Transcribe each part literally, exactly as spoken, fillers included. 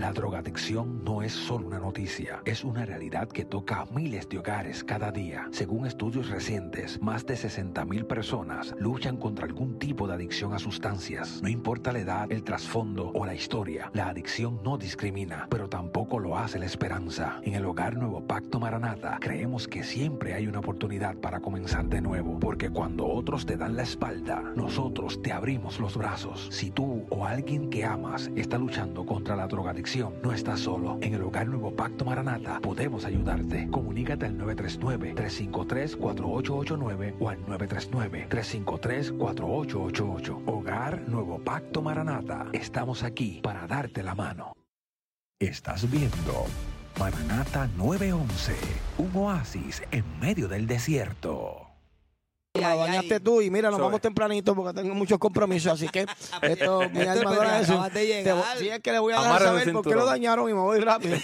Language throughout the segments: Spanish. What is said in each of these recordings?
La drogadicción no es solo una noticia, es una realidad que toca a miles de hogares cada día. Según estudios recientes, más de sesenta mil personas luchan contra algún tipo de adicción a sustancias. No importa la edad, el trasfondo o la historia, la adicción no discrimina, pero tampoco lo hace la esperanza. En el Hogar Nuevo Pacto Maranata, creemos que siempre hay una oportunidad para comenzar de nuevo, porque cuando otros te dan la espalda, nosotros te abrimos los brazos. Si tú o alguien que amas está luchando contra la drogadicción, no estás solo. En el Hogar Nuevo Pacto Maranata podemos ayudarte. Comunícate al nueve tres nueve, tres cinco tres, cuatro ocho ocho nueve o al nueve tres nueve, tres cinco tres, cuatro ocho ocho ocho. Hogar Nuevo Pacto Maranata. Estamos aquí para darte la mano. Estás viendo Maranata nueve once, un oasis en medio del desierto. La bañaste tú y mira, nos Soy. vamos tempranito porque tengo muchos compromisos, así que esto, mi armadora es eso. de llegar. Te voy- Si es que le voy a dejar Amarra el saber por qué cinturón. lo dañaron y me voy rápido.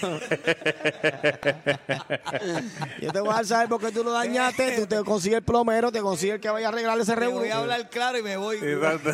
Yo te voy a dejar saber por qué tú lo dañaste, tú te consigues el plomero, te consigues el que vaya a arreglar ese Te revuelo. voy a hablar claro y me voy. Exacto.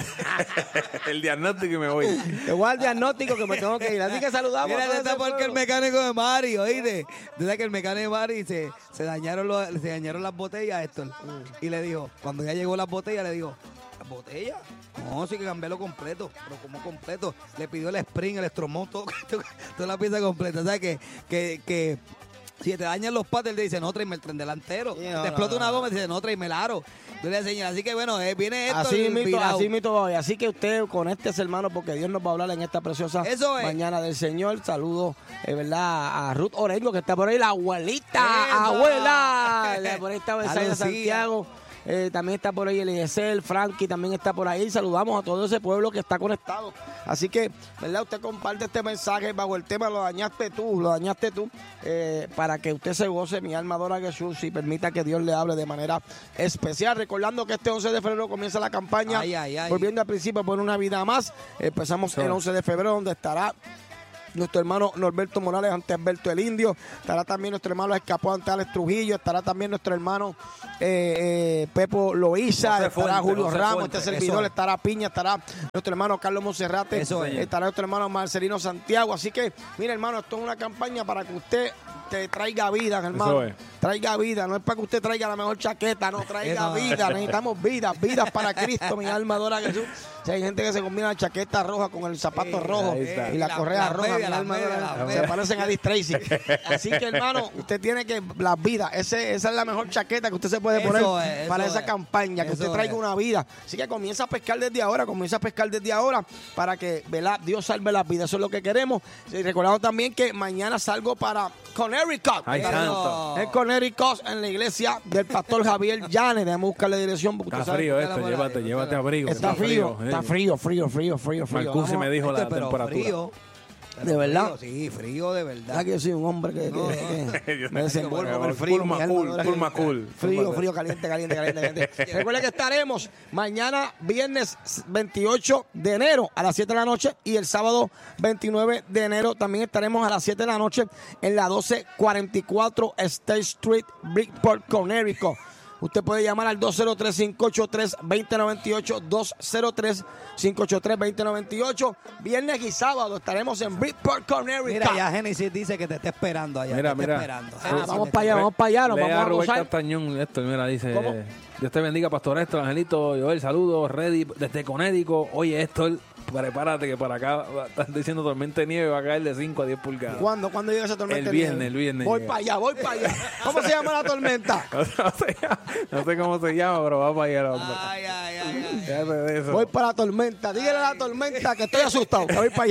El diagnóstico y me voy. Te voy a dar diagnóstico que me tengo que ir. Así que saludamos a Mira, todo ese está ese porque el pueblo. mecánico de Mari, oíste. Tú sabes que el mecánico de Mari se, se dañaron los, se dañaron las botellas, Héctor. Y le dijo, cuando ya llegó las botellas, le dijo, ¿las botellas? No, sí que cambiarlo completo. Pero como completo, le pidió el spring, el estromón, todo, toda la pieza completa. O sea que, que, que si te dañan los pads, él te dice, no, tráeme el tren delantero. Sí, no, te explota no, una no. goma y dice, no, tráeme el aro. Tú le enseñas. Así que bueno, eh, viene esto. Así mito, virado. así mito va hoy. Así que usted conéctese, hermano, porque Dios nos va a hablar en esta preciosa Eso es. mañana del Señor. Saludos, eh, ¿verdad? A Ruth Orengo, que está por ahí, la abuelita, ¡Esa! abuela. De por ahí está Besaida A Lucía. Santiago. Eh, también está por ahí Eliezer, Frankie también está por ahí. Saludamos a todo ese pueblo que está conectado. Así que, ¿verdad? Usted comparte este mensaje bajo el tema Lo dañaste tú, lo dañaste tú, eh, para que usted se goce, mi alma adora a Jesús, y permita que Dios le hable de manera especial. Recordando que este once de febrero comienza la campaña Ay, ay, ay. Volviendo al principio por una vida más. Empezamos el once de febrero, donde estará nuestro hermano Norberto Morales ante Alberto el Indio. Estará también nuestro hermano Escapó ante Alex Trujillo. Estará también nuestro hermano eh, eh, Pepo Loíza. José Estará Fuente, Julio José Ramos, Fuente. este servidor. Eso es. Estará Piña. Estará nuestro hermano Carlos Monserrate. Eso es. Estará nuestro hermano Marcelino Santiago. Así que, mira, hermano, esto es una campaña para que usted te traiga vida, hermano. Eso es. Traiga vida. No es para que usted traiga la mejor chaqueta, no, traiga Eso. vida. Necesitamos vida, vidas para Cristo, mi alma adora a Jesús. Si hay gente que se combina la chaqueta roja con el zapato Sí, rojo ahí está. y la, La- correa las roja, medias, mi las alma medias, adora a las Jesús. medias. Se parecen a Dick Tracy. Así que, hermano, usted tiene que las vidas. Ese, esa es la mejor chaqueta que usted se puede Eso poner es, eso para esa es. campaña, que Eso usted traiga es. una vida. Así que comienza a pescar desde ahora, comienza a pescar desde ahora para que, ¿verdad? Dios salve las vidas. Eso es lo que queremos. Y recordamos también que mañana salgo para Connecticut. Ay, Estaré santo. en Connecticut, en la iglesia del pastor Javier Llanes. Dejamos buscarle dirección porque Está usted sabe- frío Búscala esto, por ahí, llévate, búscala. llévate abrigo. Está frío, está eh. frío, frío, frío, frío, frío. Marcusi Vamos- me dijo la Este, pero temperatura. frío. ¿De verdad? Frío, sí, frío de verdad. ¿Verdad que yo soy un hombre que, que- que me desenvuelvo con el frío? Pulma mi alma cool, adora a pulma Jesús. cool. Frío, frío, caliente, caliente, caliente, caliente. Recuerda que estaremos mañana viernes veintiocho de enero a las siete de la noche y el sábado veintinueve de enero también estaremos a las siete de la noche en la doce cuarenta y cuatro State Street, Bridgeport, Connecticut. Usted puede llamar al dos cero tres, cinco ocho tres, dos cero nueve ocho, dos cero tres, cinco ocho tres, dos cero nueve ocho. Viernes y sábado estaremos en Bridgeport, Connecticut. Mira, ya Génesis dice que te está esperando allá. Mira, te está mira. esperando. Ah, Génesis vamos te para allá, está- vamos para allá, nos Lea vamos a Rubén gozar. Castañón esto, mira, dice, ¿Cómo? Dios te bendiga, Pastor Héctor, Angelito, Joel, saludos, ready desde Connecticut. Oye, Héctor, prepárate que para acá va- están diciendo tormenta de nieve, va a caer de cinco a diez pulgadas. ¿Cuándo? ¿Cuándo llega esa tormenta? El de viernes, nieve? el viernes Voy llega. para allá, voy para allá. ¿Cómo se llama la tormenta? No sé, no sé cómo se llama, pero va para allá el hombre. Ay, ay, ay, ay. Fíjate de eso. Voy para la tormenta. Dígale a la tormenta que estoy asustado, que voy para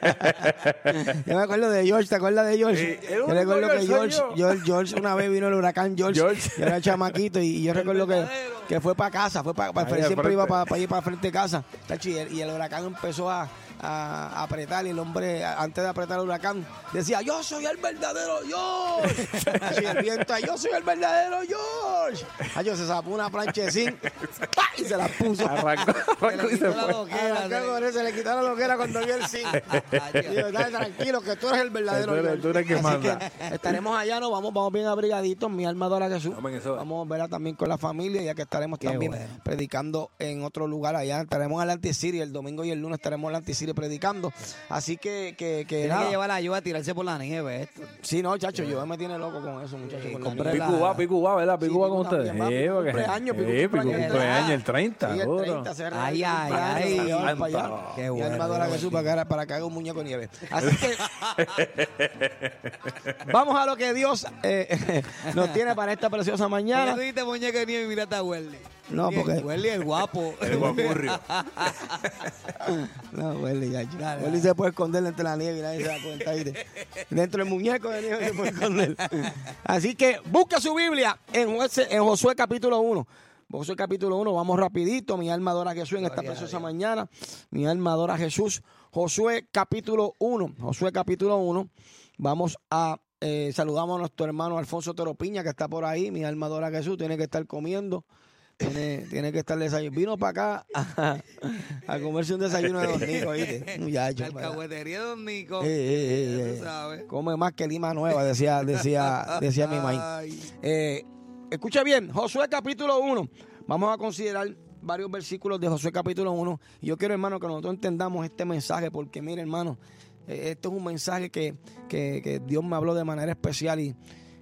allá. Yo me acuerdo de George, ¿te acuerdas de George? Sí, el yo único recuerdo que George soy George, yo. George, George, una vez vino el huracán George. George. Yo era chamaquito y, y yo recuerdo que, que fue para casa, fue para, para Ahí al siempre iba frente. para, para ir para frente de casa. Tacho, Y el, y el huracán empezó a, a apretar y el hombre, antes de apretar el huracán, decía, yo soy el verdadero George. Así el viento, yo soy el verdadero George. George. Ay, yo se sacó una planchecín ¡pa! Y se la puso. Arrancó, arrancó y se fue. Arrancó con eso, se le quitó la loquera cuando vio el zinc. Digo, dale tranquilo, que tú eres el verdadero. Tú eres- tú eres el que Así manda. que estaremos allá, nos vamos, vamos bien abrigaditos. Mi alma adora a Jesús. Amén, eso. Vamos a verla también con la familia, ya que estaremos Qué también bueno. predicando en otro lugar allá. Estaremos en Atlantic City el domingo y el lunes estaremos en Atlantic City predicando. Así que, que, que Tiene nada. que llevar la ayuda a tirarse por la nieve esto. Sí, no, chacho, yo me tiene loco con eso, muchachos. con la compré nieve. la- Picu va, Picu va, ¿verdad? Sí, Picu va con Picu ustedes. también va, Sí, Picu porque- cumpleaños, Picu sí, Picu cumpleaños. cumpleaños el treinta, Sí, el duro. treinta, se arregla Ay, el ay, cumpleaños, ay. se la llevan para allá. Santo. Qué Mi bueno, alma adora a qué Jesús bueno. para que, para que haga un muñeco de nieve. Así que vamos a lo que Dios eh, nos tiene para esta preciosa ¿Por qué mañana. tú dijiste muñeca de nieve y miraste a Welly? No, Welly- porque- Welly es guapo. El guapurrio. No, Welly, ya, ya. Dale, Welly se puede esconder entre la nieve y nadie se da cuenta. ¿Viste? Dentro del muñeco de nieve se puede esconder. Así que busca su Biblia en, Josué- en Josué capítulo uno. Josué capítulo uno, vamos rapidito. Mi alma adora a Jesús en esta Gloria a preciosa Dios. mañana. Mi alma adora a Jesús. Josué capítulo uno. Josué capítulo uno. Vamos a eh, saludamos a nuestro hermano Alfonso Teropiña que está por ahí. Mi alma adora a Jesús. Tiene que estar comiendo. Tiene, tiene que estar desayuno. Vino para acá a, a comerse un desayuno de Don Nico, ¿viste? Muchacho, La ¿verdad? alcahuetería de Don Nico. Eh, eh, Ya eh, tú eh. sabes. Come más que Lima Nueva, decía, decía, decía mi maíz. Ay. Eh, escuche bien, Josué capítulo uno. Vamos a considerar varios versículos de Josué capítulo uno. Y yo quiero, hermano, que nosotros entendamos este mensaje, porque mire, hermano, eh, esto es un mensaje que, que, que Dios me habló de manera especial y,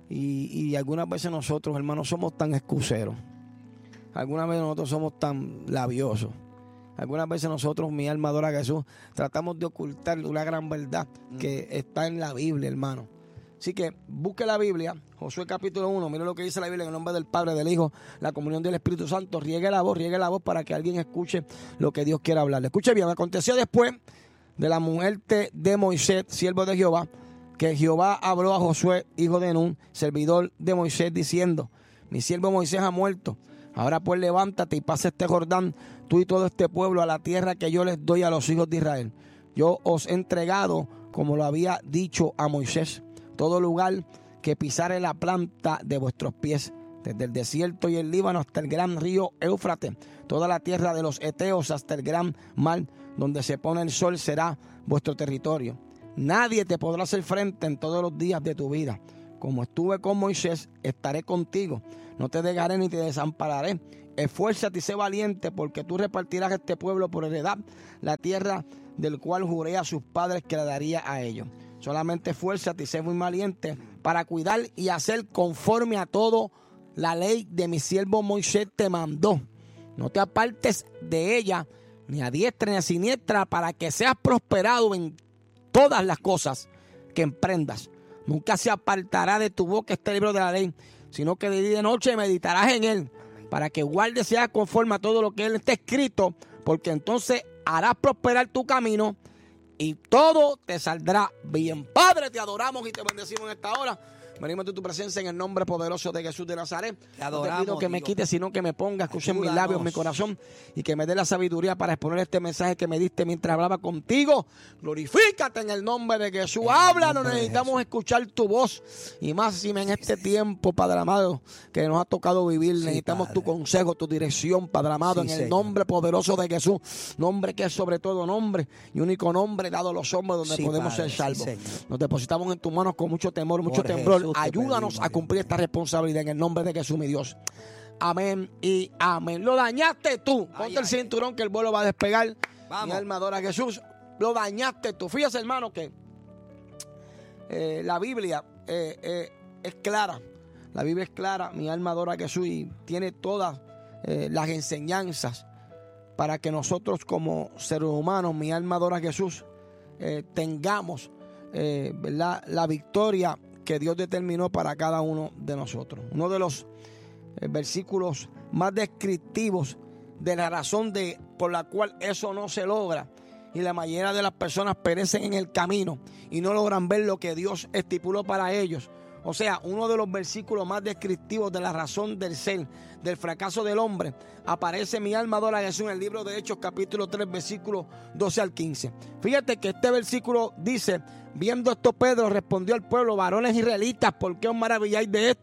y, y algunas veces nosotros, hermanos, somos tan excuseros. Algunas veces nosotros somos tan labiosos. Algunas veces nosotros, mi alma adora a Jesús, tratamos de ocultar una gran verdad que está en la Biblia, hermano. Así que busque la Biblia, Josué capítulo uno, mire lo que dice la Biblia en el nombre del Padre, del Hijo, la comunión del Espíritu Santo. Riegue la voz, riegue la voz para que alguien escuche lo que Dios quiere hablarle. Escuche bien, aconteció después de la muerte de Moisés, siervo de Jehová, que Jehová habló a Josué, hijo de Nun, servidor de Moisés, diciendo: mi siervo Moisés ha muerto. Ahora pues levántate y pasa este Jordán, tú y todo este pueblo, a la tierra que yo les doy a los hijos de Israel. Yo os he entregado, como lo había dicho a Moisés, todo lugar que pisare la planta de vuestros pies, desde el desierto y el Líbano hasta el gran río Éufrates, toda la tierra de los Eteos hasta el gran mar, donde se pone el sol, será vuestro territorio. Nadie te podrá hacer frente en todos los días de tu vida. Como estuve con Moisés, estaré contigo. No te dejaré ni te desampararé. Esfuérzate y sé valiente, porque tú repartirás este pueblo por heredad, la tierra del cual juré a sus padres que la daría a ellos. Solamente esfuérzate y sé muy valiente para cuidar y hacer conforme a todo la ley de mi siervo Moisés te mandó. No te apartes de ella, ni a diestra ni a siniestra, para que seas prosperado en todas las cosas que emprendas. Nunca se apartará de tu boca este libro de la ley, sino que de día y de noche meditarás en él, para que guardes sea conforme a todo lo que él está escrito, porque entonces harás prosperar tu camino y todo te saldrá bien. Padre, te adoramos y te bendecimos en esta hora. Venimos de tu presencia en el nombre poderoso de Jesús de Nazaret. Te adoramos, No te pido que me Dios. quites, sino que me pongas, escucha en mis Ayúdanos. labios, mi corazón, y que me dé la sabiduría para exponer este mensaje que me diste mientras hablaba contigo. Glorifícate en el nombre de Jesús. En el Háblanos, nombre de necesitamos Jesús. escuchar tu voz. Y más si en este tiempo, Padre amado, que nos ha tocado vivir, Sí, necesitamos Padre. tu consejo, tu dirección, Padre amado, Sí, en el Señor. nombre poderoso de Jesús. Nombre que es sobre todo nombre y único nombre dado a los hombres donde Sí, podemos Padre, ser salvos. sí, Señor. Nos depositamos en tus manos con mucho temor, mucho Por temblor. Jesús te Ayúdanos pedimos, a cumplir esta responsabilidad en el nombre de Jesús, mi Dios. Amén y amén. Lo dañaste tú. Ponte Ay, el ay, cinturón que el vuelo va a despegar. Vamos. Mi alma adora a Jesús. Lo dañaste tú. Fíjese, hermano, que eh, la Biblia eh, eh, es clara. La Biblia es clara. Mi alma adora a Jesús y tiene todas eh, las enseñanzas para que nosotros como seres humanos, mi alma adora a Jesús, eh, tengamos eh, ¿verdad? la victoria que Dios determinó para cada uno de nosotros. Uno de los eh, versículos más descriptivos de la razón de, por la cual eso no se logra, y la mayoría de las personas perecen en el camino y no logran ver lo que Dios estipuló para ellos. O sea, uno de los versículos más descriptivos de la razón del ser, del fracaso del hombre, aparece mi alma adora a Jesús en el libro de Hechos capítulo tres, versículos doce al quince. Fíjate que este versículo dice: viendo esto Pedro respondió al pueblo: varones israelitas, ¿por qué os maravilláis de esto?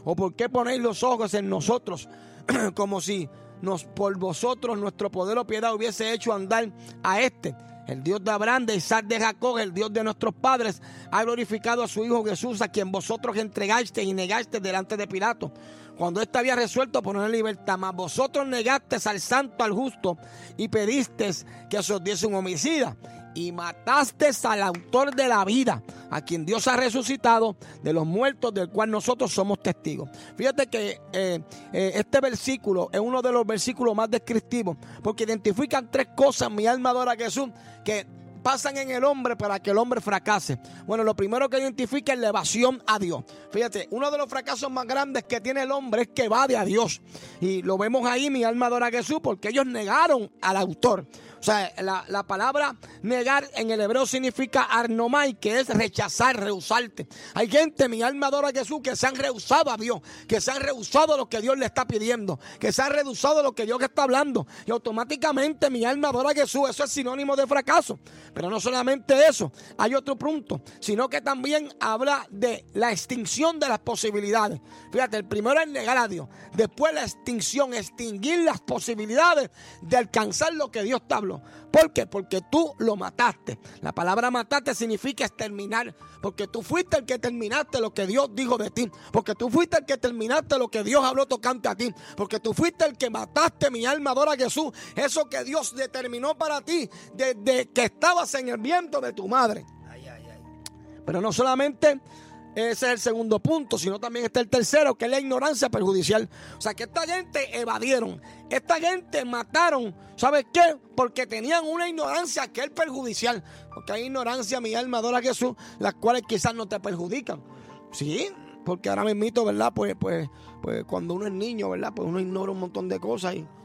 ¿O por qué ponéis los ojos en nosotros como si nos, por vosotros nuestro poder o piedad hubiese hecho andar a este? El Dios de Abraham, de Isaac, de Jacob, el Dios de nuestros padres, ha glorificado a su Hijo Jesús, a quien vosotros entregasteis y negasteis delante de Pilato, cuando éste había resuelto poner en libertad. Mas vosotros negasteis al santo, al justo, y pedisteis que se os diese un homicida, y matasteis al autor de la vida, a quien Dios ha resucitado de los muertos, del cual nosotros somos testigos. Fíjate que eh, eh, este versículo es uno de los versículos más descriptivos, porque identifican tres cosas, mi alma adora a Jesús, que pasan en el hombre para que el hombre fracase. Bueno, lo primero que identifica es la evasión a Dios. Fíjate, uno de los fracasos más grandes que tiene el hombre es que evade a Dios. Y lo vemos ahí, mi alma adora a Jesús, porque ellos negaron al autor. O sea, la, la palabra negar en el hebreo significa arnomai, que es rechazar, rehusarte. Hay gente, mi alma adora a Jesús, que se han rehusado a Dios, que se han rehusado lo que Dios le está pidiendo, que se han rehusado lo que Dios está hablando. Y automáticamente mi alma adora a Jesús, eso es sinónimo de fracaso. Pero no solamente eso, hay otro punto, sino que también habla de la extinción de las posibilidades. Fíjate, el primero es negar a Dios, después la extinción, extinguir las posibilidades de alcanzar lo que Dios te habló. ¿Por qué? Porque tú lo mataste. La palabra mataste significa exterminar, porque tú fuiste el que terminaste lo que Dios dijo de ti, porque tú fuiste el que terminaste lo que Dios habló tocante a ti, porque tú fuiste el que mataste, mi alma adora a Jesús, eso que Dios determinó para ti desde que estabas en el vientre de tu madre. Ay, ay, ay. Pero no solamente ese es el segundo punto, sino también está el tercero, que es la ignorancia perjudicial. O sea, que esta gente evadieron, esta gente mataron, ¿sabes qué? Porque tenían una ignorancia que es perjudicial. Porque hay ignorancia, mi alma adora a Jesús, las cuales quizás no te perjudican. Sí, porque ahora mismito, ¿verdad? Pues, pues, pues cuando uno es niño, ¿verdad? Pues uno ignora un montón de cosas y,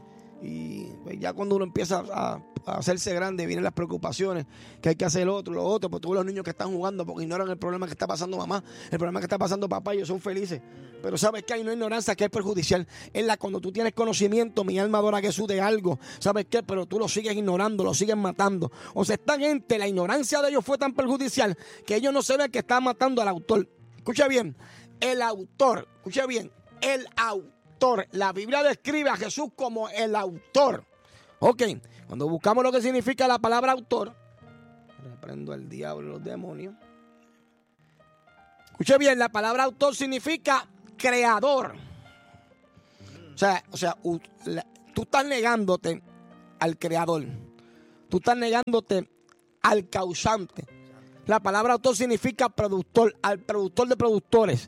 y pues ya cuando uno empieza a, a hacerse grande vienen las preocupaciones, que hay que hacer lo otro, lo otro, pues tú ves los niños que están jugando porque ignoran el problema que está pasando mamá, el problema que está pasando papá, ellos son felices. Pero sabes que hay una ignorancia que es perjudicial, es la cuando tú tienes conocimiento, mi alma adora a Jesús, de algo, ¿sabes qué? Pero tú lo sigues ignorando, lo sigues matando. O sea, esta gente, la ignorancia de ellos fue tan perjudicial que ellos no saben que están matando al autor. Escucha bien, el autor, escucha bien, el autor. La Biblia describe a Jesús como el autor. Ok, cuando buscamos lo que significa la palabra autor, reprendo al diablo y los demonios. Escuche bien, la palabra autor significa creador. O sea, o sea, tú estás negándote al creador. Tú estás negándote al causante. La palabra autor significa productor, al productor de productores,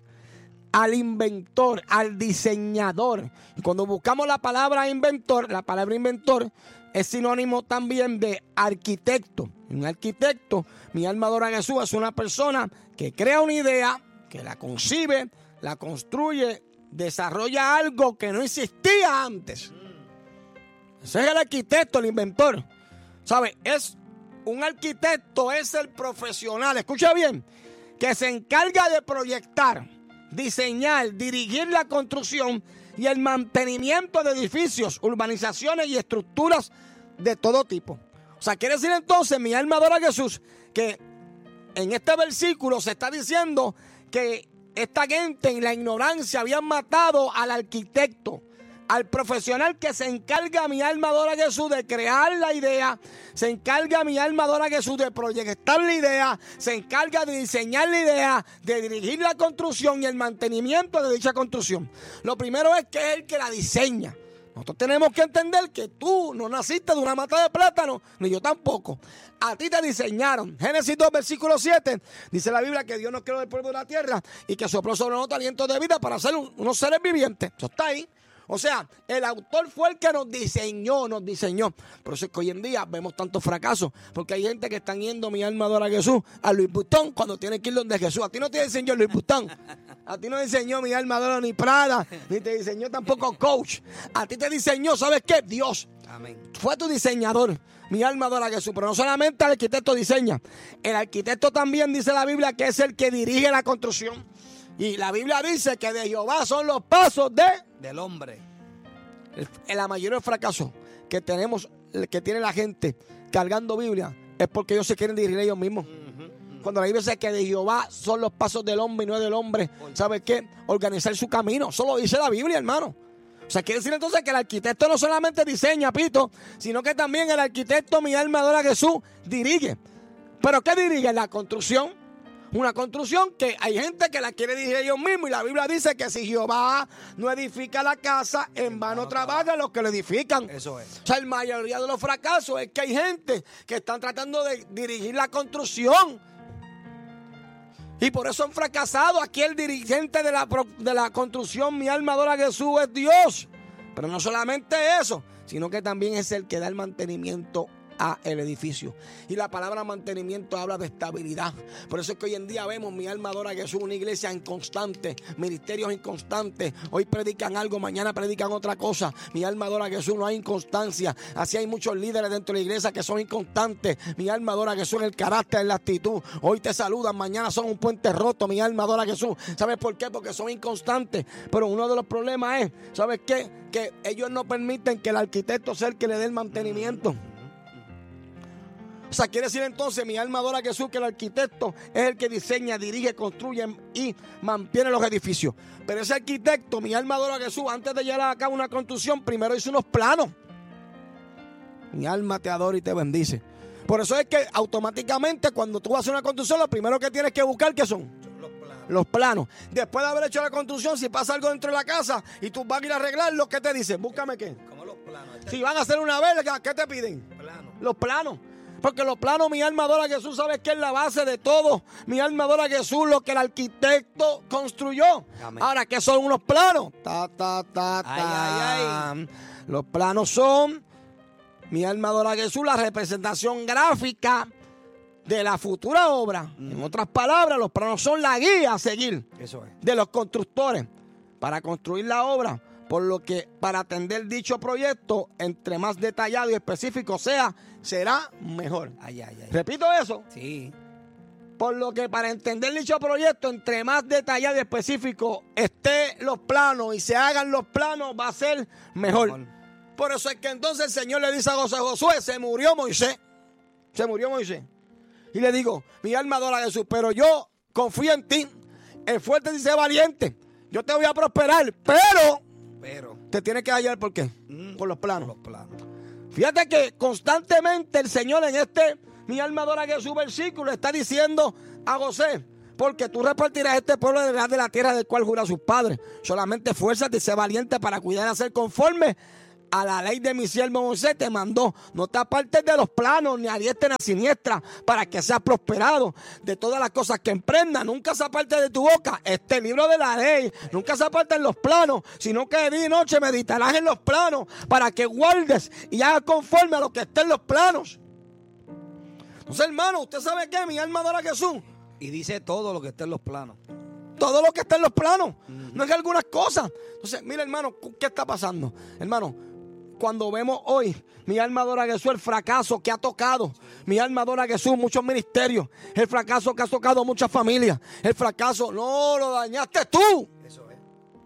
al inventor, al diseñador. Y cuando buscamos la palabra inventor, la palabra inventor es sinónimo también de arquitecto. Un arquitecto, mi alma adora a Jesús, es una persona que crea una idea, que la concibe, la construye, desarrolla algo que no existía antes. Ese es el arquitecto, el inventor. ¿Sabe? Es un arquitecto, es el profesional, escucha bien, que se encarga de proyectar, diseñar, dirigir la construcción y el mantenimiento de edificios, urbanizaciones y estructuras de todo tipo. O sea, quiere decir entonces, mi alma adora a Jesús, que en este versículo se está diciendo que esta gente en la ignorancia habían matado al arquitecto, al profesional que se encarga, mi alma adora a Jesús, de crear la idea, se encarga, mi alma adora a Jesús, de proyectar la idea, se encarga de diseñar la idea, de dirigir la construcción y el mantenimiento de dicha construcción. Lo primero es que es el que la diseña. Nosotros tenemos que entender que tú no naciste de una mata de plátano, ni yo tampoco. A ti te diseñaron. Génesis dos, versículo siete, dice la Biblia que Dios nos creó del polvo de la tierra y que sopló sobre nosotros aliento de vida para ser un, unos seres vivientes. Eso está ahí. O sea, el autor fue el que nos diseñó, nos diseñó. Por eso es que hoy en día vemos tantos fracasos, porque hay gente que están yendo, mi alma adora a Jesús, a Louis Vuitton, cuando tiene que ir donde Jesús. A ti no te diseñó Louis Vuitton, a ti no diseñó mi alma adora ni Prada, ni te diseñó tampoco Coach. A ti te diseñó, ¿sabes qué? Dios. Amén. Fue tu diseñador. Mi alma adora a Jesús, pero no solamente el arquitecto diseña, el arquitecto también dice la Biblia que es el que dirige la construcción. Y la Biblia dice que de Jehová son los pasos de... del hombre. El, la mayoría de fracasos que tenemos, que tiene la gente cargando Biblia, es porque ellos se quieren dirigir ellos mismos. Uh-huh, uh-huh. Cuando la Biblia dice que de Jehová son los pasos del hombre y no del hombre, ¿sabes qué? Organizar su camino. Eso lo dice la Biblia, hermano. O sea, quiere decir entonces que el arquitecto no solamente diseña, Pito, sino que también el arquitecto, mi alma adora a Jesús, dirige. ¿Pero qué dirige? La construcción. Una construcción que hay gente que la quiere dirigir ellos mismos. Y la Biblia dice que si Jehová no edifica la casa, en vano trabajan los que lo edifican. Eso es. O sea, la mayoría de los fracasos es que hay gente que están tratando de dirigir la construcción. Y por eso han fracasado. Aquí el dirigente de la, de la construcción, mi alma adora a Jesús, es Dios. Pero no solamente eso, sino que también es el que da el mantenimiento a el edificio. Y la palabra mantenimiento habla de estabilidad. Por eso es que hoy en día vemos, mi alma adora a Jesús, una iglesia inconstante, ministerios inconstantes. Hoy predican algo, mañana predican otra cosa. Mi alma adora a Jesús, no hay inconstancia. Así hay muchos líderes dentro de la iglesia que son inconstantes. Mi alma adora a Jesús en el carácter, en la actitud. Hoy te saludan, mañana son un puente roto. Mi alma adora a Jesús. ¿Sabes por qué? Porque son inconstantes. Pero uno de los problemas es, ¿sabes qué? Que ellos no permiten que el arquitecto sea el que le dé el mantenimiento. O sea, quiere decir entonces, mi alma adora a Jesús, que el arquitecto es el que diseña, dirige, construye y mantiene los edificios. Pero ese arquitecto, mi alma adora a Jesús, antes de llevar a cabo una construcción, primero hizo unos planos. Mi alma te adora y te bendice. Por eso es que automáticamente cuando tú vas a hacer una construcción, lo primero que tienes que buscar, ¿qué son? Los planos. Los planos. Después de haber hecho la construcción, si pasa algo dentro de la casa y tú vas a ir a arreglarlo, ¿qué te dicen? Búscame qué. Como los planos. Si van a hacer una verga, ¿qué te piden? Planos. Los planos. Porque los planos, mi alma adora a Jesús, ¿sabes qué es la base de todo? Mi alma adora a Jesús, lo que el arquitecto construyó. Amén. Ahora, ¿qué son unos planos? Ta, ta, ta, ta. Ay, ay, ay. Los planos son, mi alma adora a Jesús, la representación gráfica de la futura obra. Mm. En otras palabras, los planos son la guía a seguir. Eso es. De los constructores para construir la obra. Por lo que para atender dicho proyecto, entre más detallado y específico sea, será mejor. Ay, ay, ay. ¿Repito eso? Sí. Por lo que para entender dicho proyecto, entre más detallado y específico esté los planos y se hagan los planos, va a ser mejor. mejor. Por eso es que entonces el Señor le dice a José, Josué, se murió Moisés. Se murió Moisés. Y le digo, mi alma adora a Jesús, pero yo confío en ti. El fuerte dice valiente. Yo te voy a prosperar, pero... Pero te tienes que hallar, ¿por qué? Mm, por los planos. Por los planos. Fíjate que constantemente el Señor en este, mi alma adora a Jesús, versículo, está diciendo a José, porque tú repartirás este pueblo de la, de la tierra del cual jura sus padres. Solamente esfuérzate y sé valiente para cuidar y hacer conforme a la ley de mi siervo Moisés te mandó. No te apartes de los planos, ni a diestra ni a siniestra, para que seas prosperado de todas las cosas que emprendas. Nunca se aparte de tu boca este libro de la ley. Nunca se aparte en los planos, sino que de día y noche meditarás en los planos, para que guardes y hagas conforme a lo que esté en los planos. Entonces, hermano, ¿usted sabe qué? Mi alma adora a Jesús. Y dice todo lo que está en los planos. Todo lo que está en los planos. Uh-huh. No es que algunas cosas. Entonces, mira, hermano, ¿qué está pasando? Hermano, cuando vemos hoy, mi alma adora a Jesús, el fracaso que ha tocado. Mi alma adora a Jesús, muchos ministerios. El fracaso que ha tocado muchas familias. El fracaso, no, lo dañaste tú. Eso es.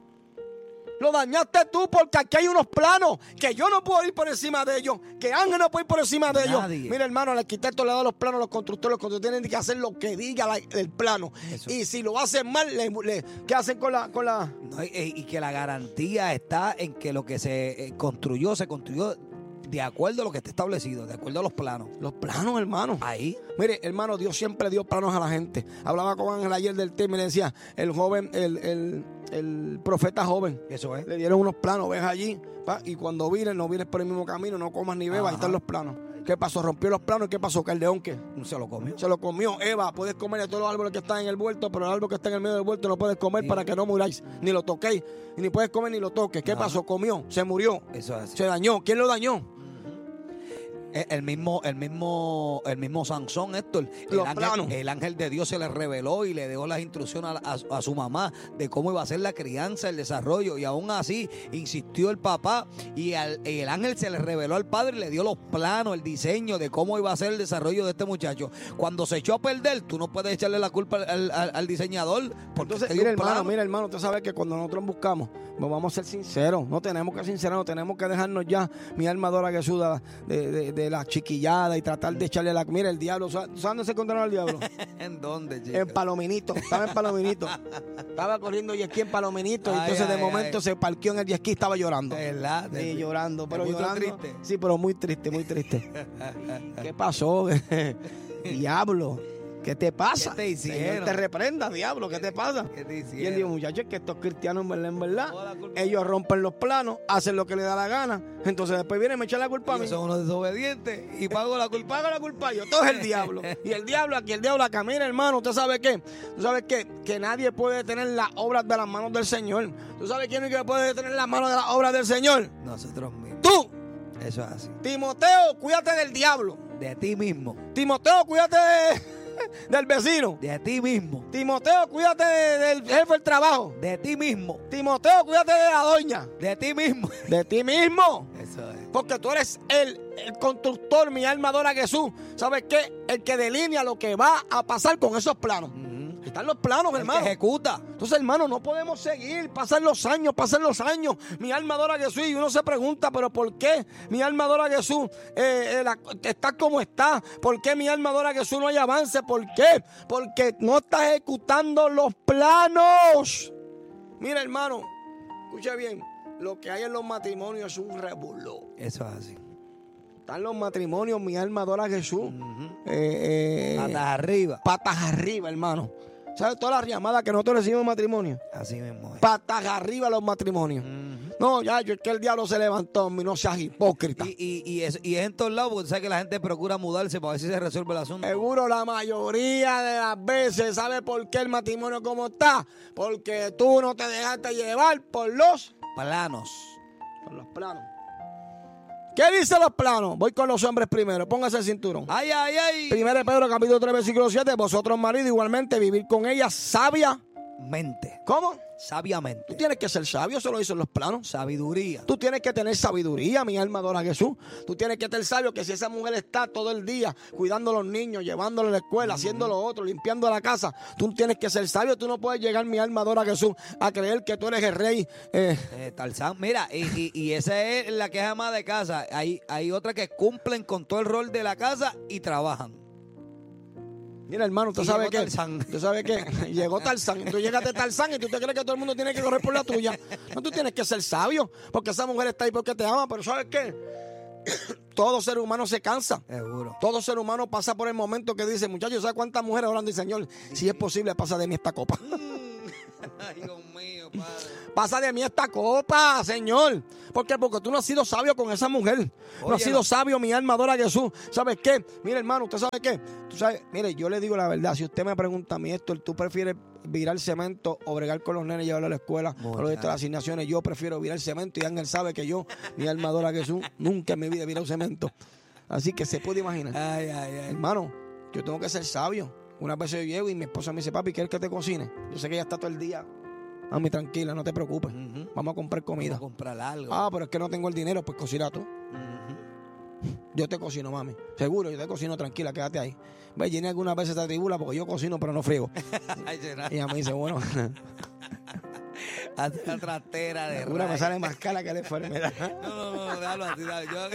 Lo dañaste tú porque aquí hay unos planos que yo no puedo ir por encima de ellos. Que Ángel no puede ir por encima de ellos. Nadie. Mira, hermano, el arquitecto le da los planos a los constructores. Los constructores tienen que hacer lo que diga la, el plano. Eso. Y si lo hacen mal, le, le, ¿qué hacen con la...? Con la... No, y, y que la garantía está en que lo que se construyó, se construyó de acuerdo a lo que está establecido, de acuerdo a los planos. Los planos, hermano. Ahí. Mire, hermano, Dios siempre dio planos a la gente. Hablaba con Ángel ayer del tema y le decía, el joven, el, el, el profeta joven. Eso es. Le dieron unos planos, ves allí, pa, y cuando vires, no vires por el mismo camino, no comas ni bebas, ahí están los planos. ¿Qué pasó? Rompió los planos. ¿Qué pasó? ¿Que el león qué? Se lo comió. Se lo comió. Eva, puedes comer de todos los árboles que están en el huerto, pero el árbol que está en el medio del huerto no puedes comer sí. para que no muráis. Ni lo toquéis. Y ni puedes comer ni lo toques. ¿Qué Ajá. pasó? Comió. Se murió. Eso es así. Se dañó. ¿Quién lo dañó? El mismo, el mismo, el mismo Sansón, Héctor, el ángel, el ángel de Dios se le reveló y le dio las instrucciones a, a, a su mamá de cómo iba a ser la crianza, el desarrollo, y aún así insistió el papá y al, el ángel se le reveló al padre y le dio los planos, el diseño de cómo iba a ser el desarrollo de este muchacho. Cuando se echó a perder, tú no puedes echarle la culpa al, al, al diseñador. Porque Entonces, mira hermano, mira hermano, usted sabe que cuando nosotros buscamos, pues vamos a ser sinceros, no tenemos que sincerarnos, tenemos que dejarnos ya, mi alma adora a Jesús, de, de, de eh, la chiquillada y tratar de echarle la... Mira, el diablo, ¿sabes dónde se encontraron al diablo? ¿En dónde, chico? En Palominito, estaba en Palominito. Estaba corriendo jet ski en Palominito y Ay, entonces ay, de momento ay. se parqueó en el jet ski y estaba llorando. ¿De verdad? Sí, ¿De- llorando, ¿Te pero puso llorando. triste? Sí, pero muy triste, muy triste. ¿Qué pasó? Diablo, ¿qué te pasa? ¿Qué te hicieron? Señor, te reprenda, diablo, ¿qué te pasa? ¿Qué te Y él hicieron? dijo, muchachos, es que estos cristianos en verdad, en verdad, Toda la culpa- ellos rompen los planos, hacen lo que les da la gana, entonces después vienen y me echan la culpa a mí. Ellos son unos desobedientes y pago la culpa. Paga la culpa yo, todo es el diablo. Y el diablo aquí, el diablo acá. Mira, hermano, ¿usted sabe qué? ¿Tú sabes qué? Que nadie puede detener las obras de las manos del Señor. ¿Tú sabes quién es el que puede detener las manos de las obras del Señor? Nosotros mismos. Tú, Eso es así. Timoteo, cuídate del diablo. De ti mismo. Timoteo, cuídate de- del vecino. De ti mismo. Timoteo, cuídate de- del jefe del trabajo. De ti mismo. Timoteo, cuídate de la doña. De ti mismo. De ti mismo. Eso es. Porque tú eres el, el constructor, mi alma adora a Jesús. ¿Sabes qué? El que delinea lo que va a pasar con esos planos. Están los planos, El hermano. que ejecuta. Entonces, hermano, no podemos seguir. Pasan los años, pasan los años. Mi alma adora a Jesús y uno se pregunta, ¿pero por qué mi alma adora a Jesús eh, eh, la- está como está? ¿Por qué mi alma adora a Jesús no hay avance? ¿Por qué? Porque no está ejecutando los planos. Mira, hermano, escucha bien. Lo que hay en los matrimonios es un revolú. Eso es así. Están los matrimonios, mi alma adora a Jesús. Eh, eh, Patas arriba. patas arriba, hermano. ¿Sabes todas las llamadas que nosotros recibimos en matrimonio? Así mismo es. Patas arriba los matrimonios. No, ya, yo es que el diablo se levantó, mi no seas hipócrita. Y, y, y, es, y es en todos lados, porque tú sabes que la gente procura mudarse para ver si se resuelve el asunto. Seguro la mayoría de las veces, ¿sabe por qué el matrimonio como está? Porque tú no te dejaste llevar por los, Planos. por los planos. ¿Qué dicen los planos? Voy con los hombres primero, póngase el cinturón. Ay, ay, ay. Primero de Pedro capítulo tres versículo siete, vosotros maridos igualmente vivir con ella sabia. Mente. ¿Cómo? Tú Sabiamente. tienes que ser sabio, eso lo dicen los planos. Sabiduría. Tú tienes que tener sabiduría, mi alma adora a Jesús. Tú tienes que tener sabio que si esa mujer está todo el día cuidando a los niños, llevándolos a la escuela, haciendo lo otro, limpiando la casa, tú tienes que ser sabio. Tú no puedes llegar, mi alma adora a Jesús, a creer que tú eres el rey. eh, Eh, Tarzán. Mira, y, y, y esa es la que es ama de casa. Hay, hay otras que cumplen con todo el rol de la casa y trabajan. Mira, hermano, usted Y sabe llegó que. Tarzán. Usted sabe que llegó Tarzán. Tú llegaste a Tarzán y tú te crees que todo el mundo tiene que correr por la tuya. No, tú tienes que ser sabio, porque esa mujer está ahí porque te ama. Pero ¿sabes qué? Todo ser humano se cansa. Seguro. Todo ser humano pasa por el momento que dice, muchachos, ¿sabes cuántas mujeres orando y Señor? Si es posible, pasa de mí esta copa. Ay, Dios mío, padre. Pasa de mí esta copa, Señor. ¿Por qué? Porque tú no has sido sabio con esa mujer. No has Oye, sido no. sabio, mi alma adora a Jesús. ¿Sabes qué? Mire, hermano, ¿usted sabe qué? Tú sabes, mire, yo le digo la verdad. Si usted me pregunta a mí esto, ¿tú prefieres virar cemento o bregar con los nenes y llevarlos a la escuela? Muchacho. O lo de estas asignaciones, yo prefiero virar cemento. Y Ángel sabe que yo, mi alma adora a Jesús, nunca en mi vida he virado cemento. Así que se puede imaginar. Ay, ay, ay. Hermano, yo tengo que ser sabio. Una vez yo llego y mi esposa me dice, papi, ¿quieres que te cocine? Yo sé que ella está todo el día. Mami, tranquila, no te preocupes. Ujú. Vamos a comprar comida. Vamos a comprar algo. Ah, pero es que no tengo el dinero, pues cocina tú. Ujú. Yo te cocino, mami. Seguro, yo te cocino tranquila, quédate ahí. Ve, Jenny algunas veces te tribula porque yo cocino, pero no friego. Ay, será. Y ella me dice, bueno, Hace la trastera de alguna me rayos. sale más cara que la enfermedad. No, no, no, déjalo así, dale. Yo,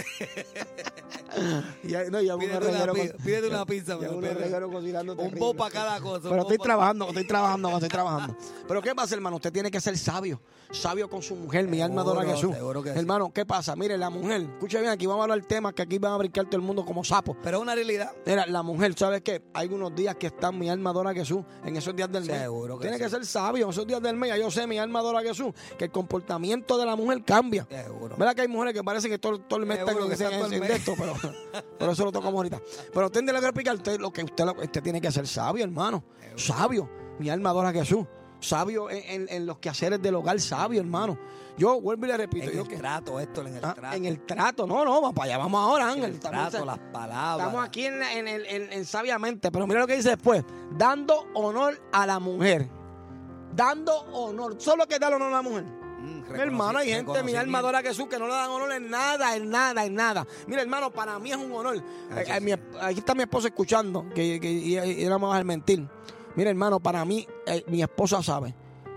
Y ahí- no, y hago unos pídete, una, regueros pi- con- pizza, una pizza. y hago pero- unos pero- regueros cocinando un terrible. poco para cada cosa. un Pero poco estoy pa- trabajando, estoy trabajando, estoy trabajando. Pero ¿qué pasa, hermano? Usted tiene que ser sabio. Sabio con su mujer. Mi alma adora a Seguro, Jesús. seguro que sí. Hermano, ¿qué pasa? Mire, la mujer. Escuche bien, aquí vamos a hablar temas que aquí van a brincar todo el mundo como sapos. Pero es una realidad. Mira, la mujer, ¿sabes qué? Hay unos días que están mi alma adora a Jesús en esos días del mes. Seguro que Tiene sí. que ser sabio en esos días del mes. Ya yo sé, mi alma adora a Jesús, que el comportamiento de la mujer cambia. Seguro. ¿Verdad que hay mujeres que parecen que todo, todo el mes están Seguro en, que están en- todo el en mes. de esto, pero, pero eso lo tocamos ahorita. Pero usted entiende lo que explicar, usted, lo que usted, lo- usted tiene que ser sabio, hermano. Sabio. Mi alma adora a Jesús. Sabio en, en- en los quehaceres del hogar, sabio, hermano. Yo vuelvo y le repito. En yo el que- trato, esto, en el Ah, trato. en el trato, no, no, vamos para allá, vamos ahora, En Ángel. el Estamos- trato, las palabras. Estamos aquí en, la- en, el- en- en sabiamente, pero mira lo que dice después, dando honor a la mujer. Dando honor, solo que dar honor a la mujer. Mm, Mi hermano, hay gente, mi alma reconocimiento. adora a Jesús, que no le dan honor en nada, en nada, en nada. Mira, hermano, para mí es un honor. Ay, Eh, eh, mi- aquí está mi esposa escuchando, que, que y, y no me vas a mentir. Mira, hermano, para mí, eh, mi esposa sabe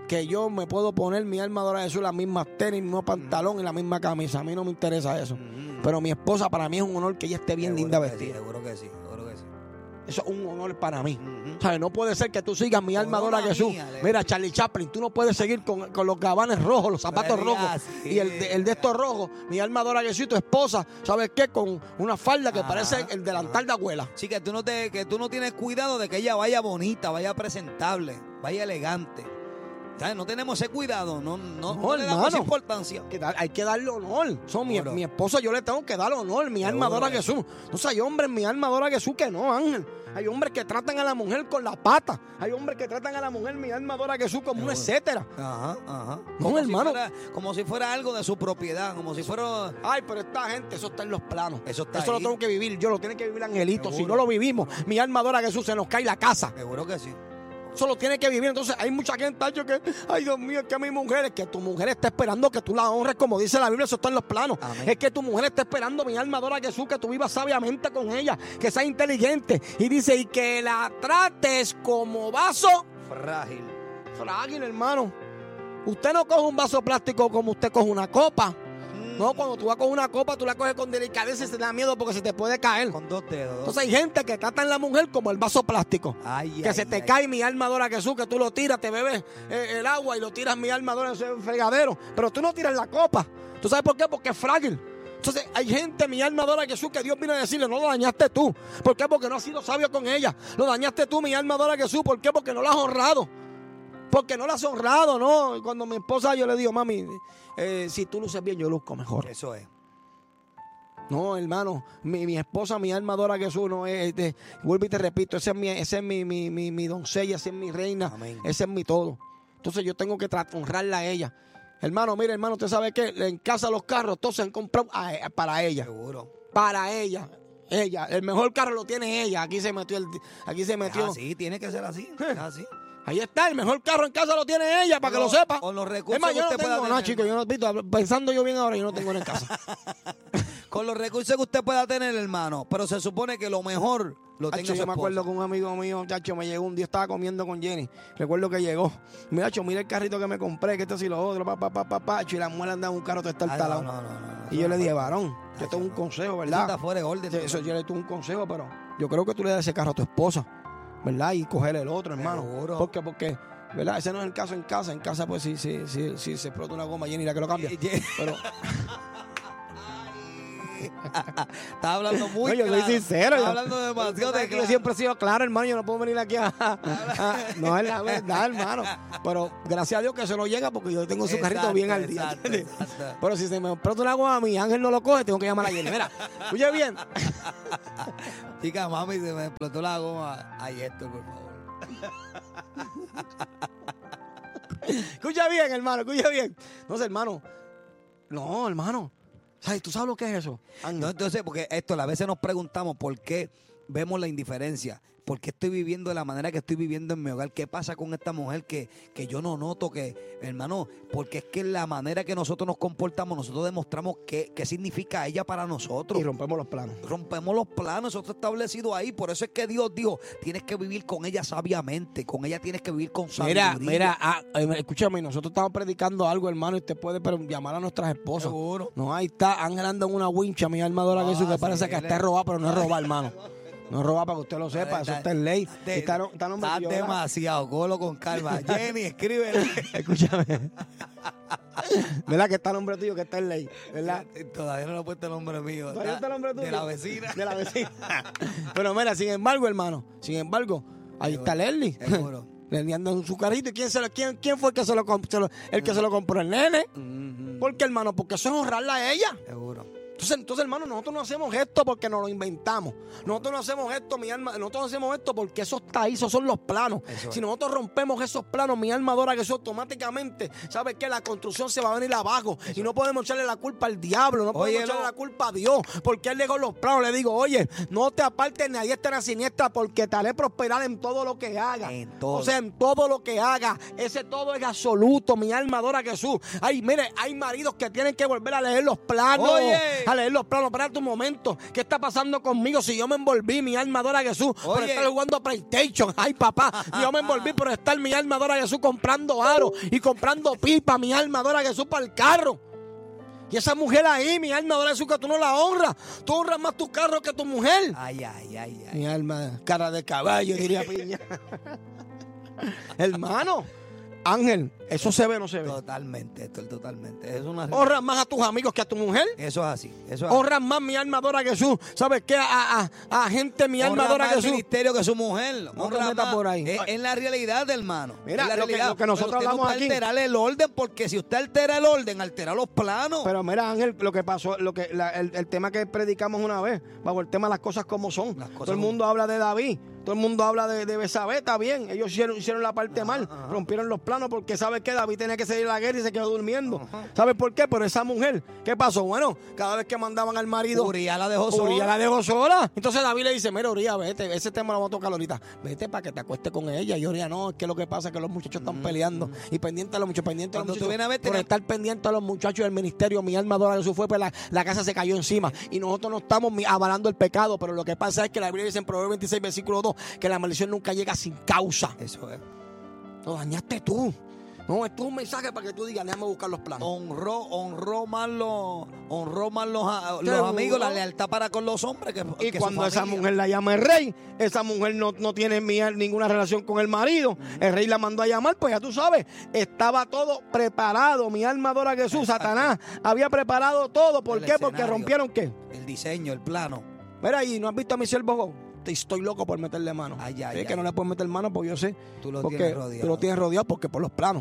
que yo me puedo poner, mi alma adora a Jesús, las mismas tenis, el mismo pantalón y la misma camisa. A mí no me interesa eso. Mm. Pero mi esposa, para mí es un honor que ella esté bien Seguro linda que vestida. Sí, seguro que sí, seguro que sí. Eso es un honor para mí. Ujú. ¿Sabes? No puede ser que tú sigas mi alma Corona adora a Jesús. mía, le- Mira, Charlie Chaplin, tú no puedes seguir con, con los gabanes rojos, los zapatos Pero rojos así, y el de, el de estos rojos. Mi alma adora a Jesús y tu esposa, ¿sabes qué? Con una falda que Ajá, parece el delantal de abuela. Sí, que tú, no te, que tú no tienes cuidado de que ella vaya bonita, vaya presentable, vaya elegante. ¿Sabes? No tenemos ese cuidado, no, no, No, no le damos hermano. importancia. Que dar- hay que darle honor. Son mi, Seguro. mi esposa, yo le tengo que dar honor. Mi alma Seguro adora a que Jesús. No sé, hay hombres, mi alma adora a Jesús que no, Ángel. Hay hombres que tratan a la mujer con la pata. Hay hombres que tratan a la mujer, mi alma adora a Jesús, como un Seguro. etcétera. Ajá, ajá. No, Como si hermano. fuera- como si fuera algo de su propiedad, como si fuera... Ay, pero esta gente, eso está en los planos. Eso está Eso lo ahí. tengo que vivir yo, lo tiene que vivir Angelito. Si Seguro. no lo vivimos, mi alma adora a Jesús, se nos cae la casa. Seguro que sí. Eso lo tiene que vivir. Entonces hay mucha gente tacho, que, ay Dios mío, es que mi mujer, es que tu mujer está esperando que tú la honres, como dice la Biblia, eso está en los planos. Amén. Es que tu mujer está esperando, mi alma adora a Jesús, que tú vivas sabiamente con ella, que sea inteligente. Y dice, y que la trates como vaso Frágil. frágil, hermano. Usted no coge un vaso plástico como usted coge una copa. No, cuando tú vas con una copa, tú la coges con delicadeza y se te da miedo porque se te puede caer. Con dos dedos. Entonces hay gente que trata a la mujer como el vaso plástico. Ay, Que ay, se te ay. cae, mi alma adora a Jesús, que tú lo tiras, te bebes eh, el agua y lo tiras, mi alma adora en ese fregadero. Pero tú no tiras la copa. ¿Tú sabes por qué? Porque es frágil. Entonces hay gente, mi alma adora a Jesús, que Dios vino a decirle, no lo dañaste tú. ¿Por qué? Porque no has sido sabio con ella. Lo dañaste tú, mi alma adora a Jesús. ¿Por qué? Porque no la has honrado. Porque no la has honrado, ¿no? Cuando mi esposa, yo le digo, mami, eh, si tú luces bien, yo luzco mejor. Eso es. No, hermano, mi, mi esposa, mi alma adora a Jesús, no es, este, vuelvo y te repito, esa es mi, esa es mi, mi, mi, mi doncella, esa es mi reina, Amén. ese es mi todo. Entonces yo tengo que tra- honrarla a ella. Hermano, mire, hermano, usted sabe que en casa los carros todos se han comprado a- para ella, Seguro. para ella. Ella, el mejor carro lo tiene ella. Aquí se metió el, aquí se Es metió. así, tiene que ser así. Es así. Ahí está, el mejor carro en casa lo tiene ella, para que lo Con- sepa. con los recursos Es más, que yo no usted pueda tengo nada, tener. chicos. Yo no, visto, pensando yo bien ahora, yo no tengo nada en casa. Con los recursos que usted pueda tener, hermano. Pero se supone que lo mejor lo tenga Hacho, su yo me acuerdo esposa. que un amigo mío, chacho, me llegó un día, estaba comiendo con Jenny. Recuerdo que llegó. Mira, chacho, mira el carrito que me compré, que esto y lo otro, pa, pa, pa, pa, pa. Chacho, y la mujer andaba en un carro todo está Ay, talado. no, no, no, no, no, Y yo eso le no dije, puede. varón, yo Ay, tengo un no. consejo, Eso ¿verdad? está fuera de orden. Sí, Eso yo le tuve un consejo, pero yo creo que tú le das ese carro a tu esposa, ¿verdad? Y coger el otro, hermano. Seguro. ¿Por qué? Porque, ¿verdad? Ese no es el caso en casa. En casa, pues sí, sí, sí, sí se explota una goma, Jenny, la que lo cambia. Pero, Está hablando muy no, yo soy claro. sincero. Está yo- hablando demasiado Yo de claro. siempre he sido claro, hermano. Yo no puedo venir aquí a, a- a- no es la verdad, hermano. Pero gracias a Dios que se lo llega porque yo tengo su carrito Exacto, bien al día. exacto, ¿entiendes? exacto. Pero si se me explota una goma a mi Ángel no lo coge, tengo que llamar a Jenny. Mira, escuche bien. Chica, mami, se me explotó la goma. Ay, esto, por favor. Escucha bien, hermano, escucha bien. No sé, hermano. No, hermano. ¿Sabes? ¿Tú sabes lo que es eso? Ángel? No, entonces, porque esto, a veces nos preguntamos por qué vemos la indiferencia. ¿Por qué estoy viviendo de la manera que estoy viviendo en mi hogar? ¿Qué pasa con esta mujer que, que yo no noto que, hermano? Porque es que la manera que nosotros nos comportamos, nosotros demostramos qué, qué significa ella para nosotros. Y rompemos los planos. Rompemos los planos, eso está establecido ahí. Por eso es que Dios dijo, tienes que vivir con ella sabiamente, con ella tienes que vivir con sabiduría. Mira, mira, ah, eh, escúchame, nosotros estamos predicando algo, hermano, y usted puede pero, llamar a nuestras esposas. Seguro. No, ahí está, Ángel anda en una wincha, mi alma adora a Ah, Jesús, que sí, parece que él está es- robada, pero no es robar, hermano. No es robar para que usted lo sepa, eso Está- está en ley. está- Y está, está nombre Estás tuyo, ¿verdad? demasiado, cógelo con calma. Jenny, escríbele. Escúchame. ¿Verdad que está el nombre tuyo que está en ley? ¿Verdad? Todavía no le he puesto el nombre mío. ¿Todavía está el nombre tuyo? De la vecina. De la vecina. Pero mira, sin embargo, hermano, sin embargo, ahí está Leslie. Seguro. Leslie anda en su carrito. ¿Y quién, se lo, quién, quién fue el que se lo, comp- se lo- el que se lo compró? El nene. Ujú. ¿Por qué, hermano? Porque eso es honrarla a ella. Seguro. Entonces, entonces, hermano, nosotros no hacemos esto porque nos lo inventamos. Nosotros no hacemos esto, mi alma, nosotros no hacemos esto porque eso está ahí, esos son los planos. Eso Si es. nosotros rompemos esos planos, mi alma adora que eso automáticamente, ¿sabes qué? La construcción se va a venir abajo. Y no podemos echarle la culpa al diablo, no podemos Óyelo. echarle la culpa a Dios, porque Él dejó los planos. Le digo, oye, no te apartes ni a diestra ni a siniestra, porque te haré prosperar en todo lo que hagas. En todo. O sea, en todo lo que haga. Ese todo es absoluto. Mi alma adora a Jesús. Ay, mire, hay maridos que tienen que volver a leer los planos. Oye. a leer los planos. Espérate un momento. ¿Qué está pasando conmigo? Si yo me envolví, mi alma adora a Jesús por Oye. estar jugando PlayStation. Ay, papá. Yo me envolví por estar mi alma adora a Jesús comprando aro y comprando pipa. Mi alma adora a Jesús para el carro. Y esa mujer ahí, mi alma adora a Jesús, que tú no la honras. Tú honras más tu carro que tu mujer. Ay, ay, ay, ay. Mi alma, cara de caballo, diría Piña. Hermano, Ángel, ¿eso se ve o no se ve? Totalmente, esto es totalmente. Es una... Honras más a tus amigos que a tu mujer. Eso es así. Eso es así. Honras más mi alma adora a Jesús. ¿Sabes qué? A, a, a gente mi alma Honra adora a más el Jesús. ministerio que su mujer. No Honra te metas más. por ahí. Es, es la realidad, hermano. Mira, es la lo que- realidad. lo que nosotros Pero usted hablamos no puede aquí. alterar el orden, porque si usted altera el orden, altera los planos. Pero mira, Ángel, lo que pasó, lo que la- el, el tema que predicamos una vez, bajo el tema de las cosas como son. Las cosas Todo el como- mundo habla de David, todo el mundo habla de, de Betsabé, está bien. Ellos hicieron, hicieron la parte mal, ajá. rompieron los planos porque sabe que David tenía que salir a la guerra y se quedó durmiendo. Ajá. ¿Sabes por qué? Por esa mujer. ¿Qué pasó? Bueno, cada vez que mandaban al marido, Uriah la dejó sola. Uriah la dejó sola. Entonces David le dice, mira, Uriah, vete, ese tema lo vamos a tocar ahorita. Vete para que te acuestes con ella. Y Uriah, no, es que lo que pasa es que los muchachos están peleando. Y pendiente a los muchachos, pendiente a los Cuando tú muchachos. vienes a ver, por tenía- estar pendiente a los muchachos del ministerio, mi alma adora a Jesús fue, pues la, la casa se cayó encima. Y nosotros no estamos mi- avalando el pecado, pero lo que pasa es que la Biblia dice en Proverbios veintiséis, versículo dos, que la maldición nunca llega sin causa. Eso es. Lo dañaste tú. No, esto es un mensaje para que tú digas, déjame buscar los planos. Honró, honró más los, honró más los, a- los Seguro. amigos, la lealtad para con los hombres. Que, Y que cuando su esa familia. mujer la llama el rey, esa mujer no, no tiene mi- ninguna relación con el marido. El rey la mandó a llamar, pues ya tú sabes, estaba todo preparado. Mi alma adora a Jesús. Satanás había preparado todo. ¿Por El qué? Porque escenario. rompieron qué. El diseño, el plano. Mira ahí, ¿no has visto a mi siervo Job? Te- Estoy loco por meterle mano. Ay, ay, es ay. que no le puedes meter mano porque yo sé. Tú lo porque tienes rodeado. Tú lo tienes rodeado porque por los planos.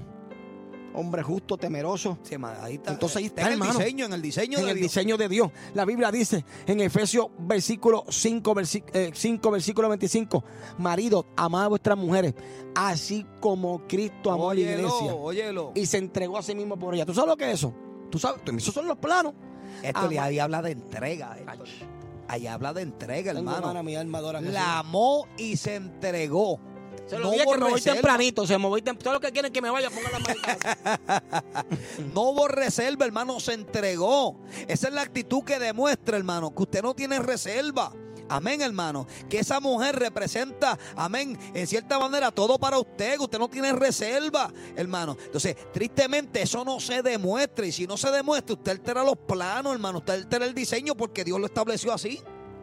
Hombre justo, temeroso. Sí, ma, ahí está. Entonces ahí está, en el hermano. diseño, en el diseño En de el Dios. diseño de Dios. La Biblia dice en Efesios versículo cinco, versi- eh, cinco, versículo veinticinco, maridos, amad a vuestras mujeres, así como Cristo amó a la Óyelo, iglesia óyelo. y se entregó a sí mismo por ella. ¿Tú sabes lo que es eso? ¿Tú sabes? Esos son los planos. Esto le Ama- ahí habla de entrega. Esto. Ahí habla de entrega, Tengo hermano. hermana, mi alma adora a Jesús. La amó y se entregó. Se lo No dije hubo que me voy reserva. tempranito. Se me voy tem- Todo lo que quieren que me vaya, pongan la mano. No hubo reserva, hermano, se entregó. Esa es la actitud que demuestra, hermano, que usted no tiene reserva. Amén, hermano. Que esa mujer representa, amén, en cierta manera todo para usted, que usted no tiene reserva, hermano. Entonces, tristemente, eso no se demuestra. Y si no se demuestra, usted altera los planos, hermano. Usted altera el diseño porque Dios lo estableció así.